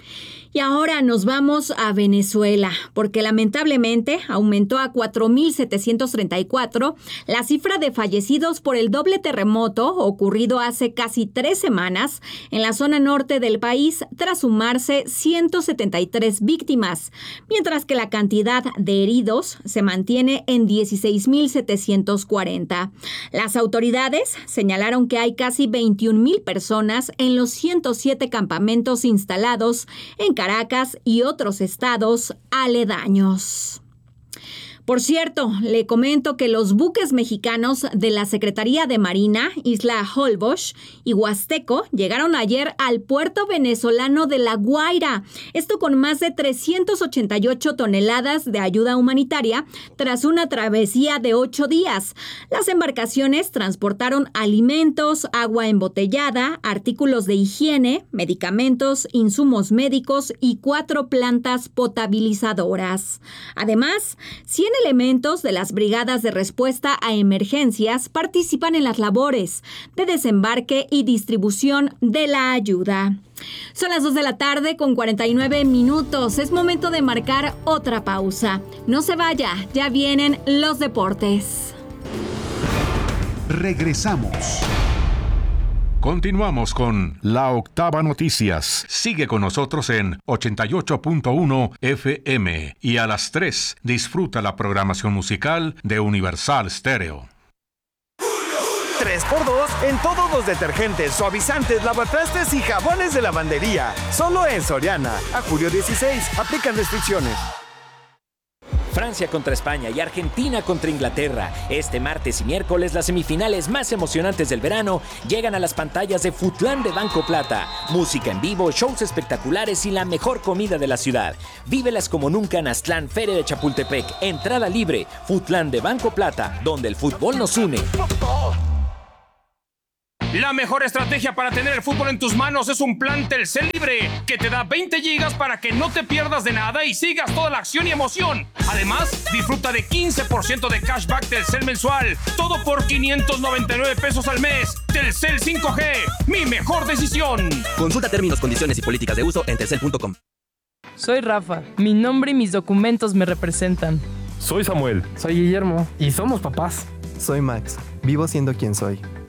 Y ahora nos vamos a Venezuela, porque lamentablemente aumentó a cuatro mil setecientos treinta y cuatro la cifra de fallecidos por el doble terremoto ocurrido hace casi tres semanas en la zona norte del país, tras sumarse ciento setenta y tres víctimas, mientras que la cantidad de heridos se mantiene en dieciséis mil setecientos cuarenta. Las autoridades señalaron que hay casi veintiún mil personas en los ciento siete campamentos instalados en Caracas y otros estados aledaños. Por cierto, le comento que los buques mexicanos de la Secretaría de Marina, Isla Holbox y Huasteco, llegaron ayer al puerto venezolano de La Guaira. Esto con más de trescientas ochenta y ocho toneladas de ayuda humanitaria tras una travesía de ocho días. Las embarcaciones transportaron alimentos, agua embotellada, artículos de higiene, medicamentos, insumos médicos y cuatro plantas potabilizadoras. Además, cien elementos de las brigadas de respuesta a emergencias participan en las labores de desembarque y distribución de la ayuda. Son las dos de la tarde con cuarenta y nueve minutos. Es momento de marcar otra pausa. No se vaya, ya vienen los deportes. Regresamos. Continuamos con La Octava Noticias. Sigue con nosotros en ochenta y ocho punto uno F M y a las tres disfruta la programación musical de Universal Stereo. tres por dos en todos los detergentes, suavizantes, lavatrastes y jabones de lavandería. Solo en Soriana. A julio dieciséis. Aplican restricciones. Francia contra España y Argentina contra Inglaterra. Este martes y miércoles las semifinales más emocionantes del verano llegan a las pantallas de Futlán de Banco Plata. Música en vivo, shows espectaculares y la mejor comida de la ciudad. Vívelas como nunca en Aztlán, Feria de Chapultepec. Entrada libre. Futlán de Banco Plata, donde el fútbol nos une. La mejor estrategia para tener el fútbol en tus manos es un plan Telcel Libre, que te da veinte gigas para que no te pierdas de nada y sigas toda la acción y emoción. Además, disfruta de quince por ciento de cashback Telcel mensual, todo por quinientos noventa y nueve pesos al mes. Telcel cinco G, mi mejor decisión. Consulta términos, condiciones y políticas de uso en telcel punto com. Soy Rafa, mi nombre y mis documentos me representan. Soy Samuel. Soy Guillermo y somos papás. Soy Max, vivo siendo quien soy.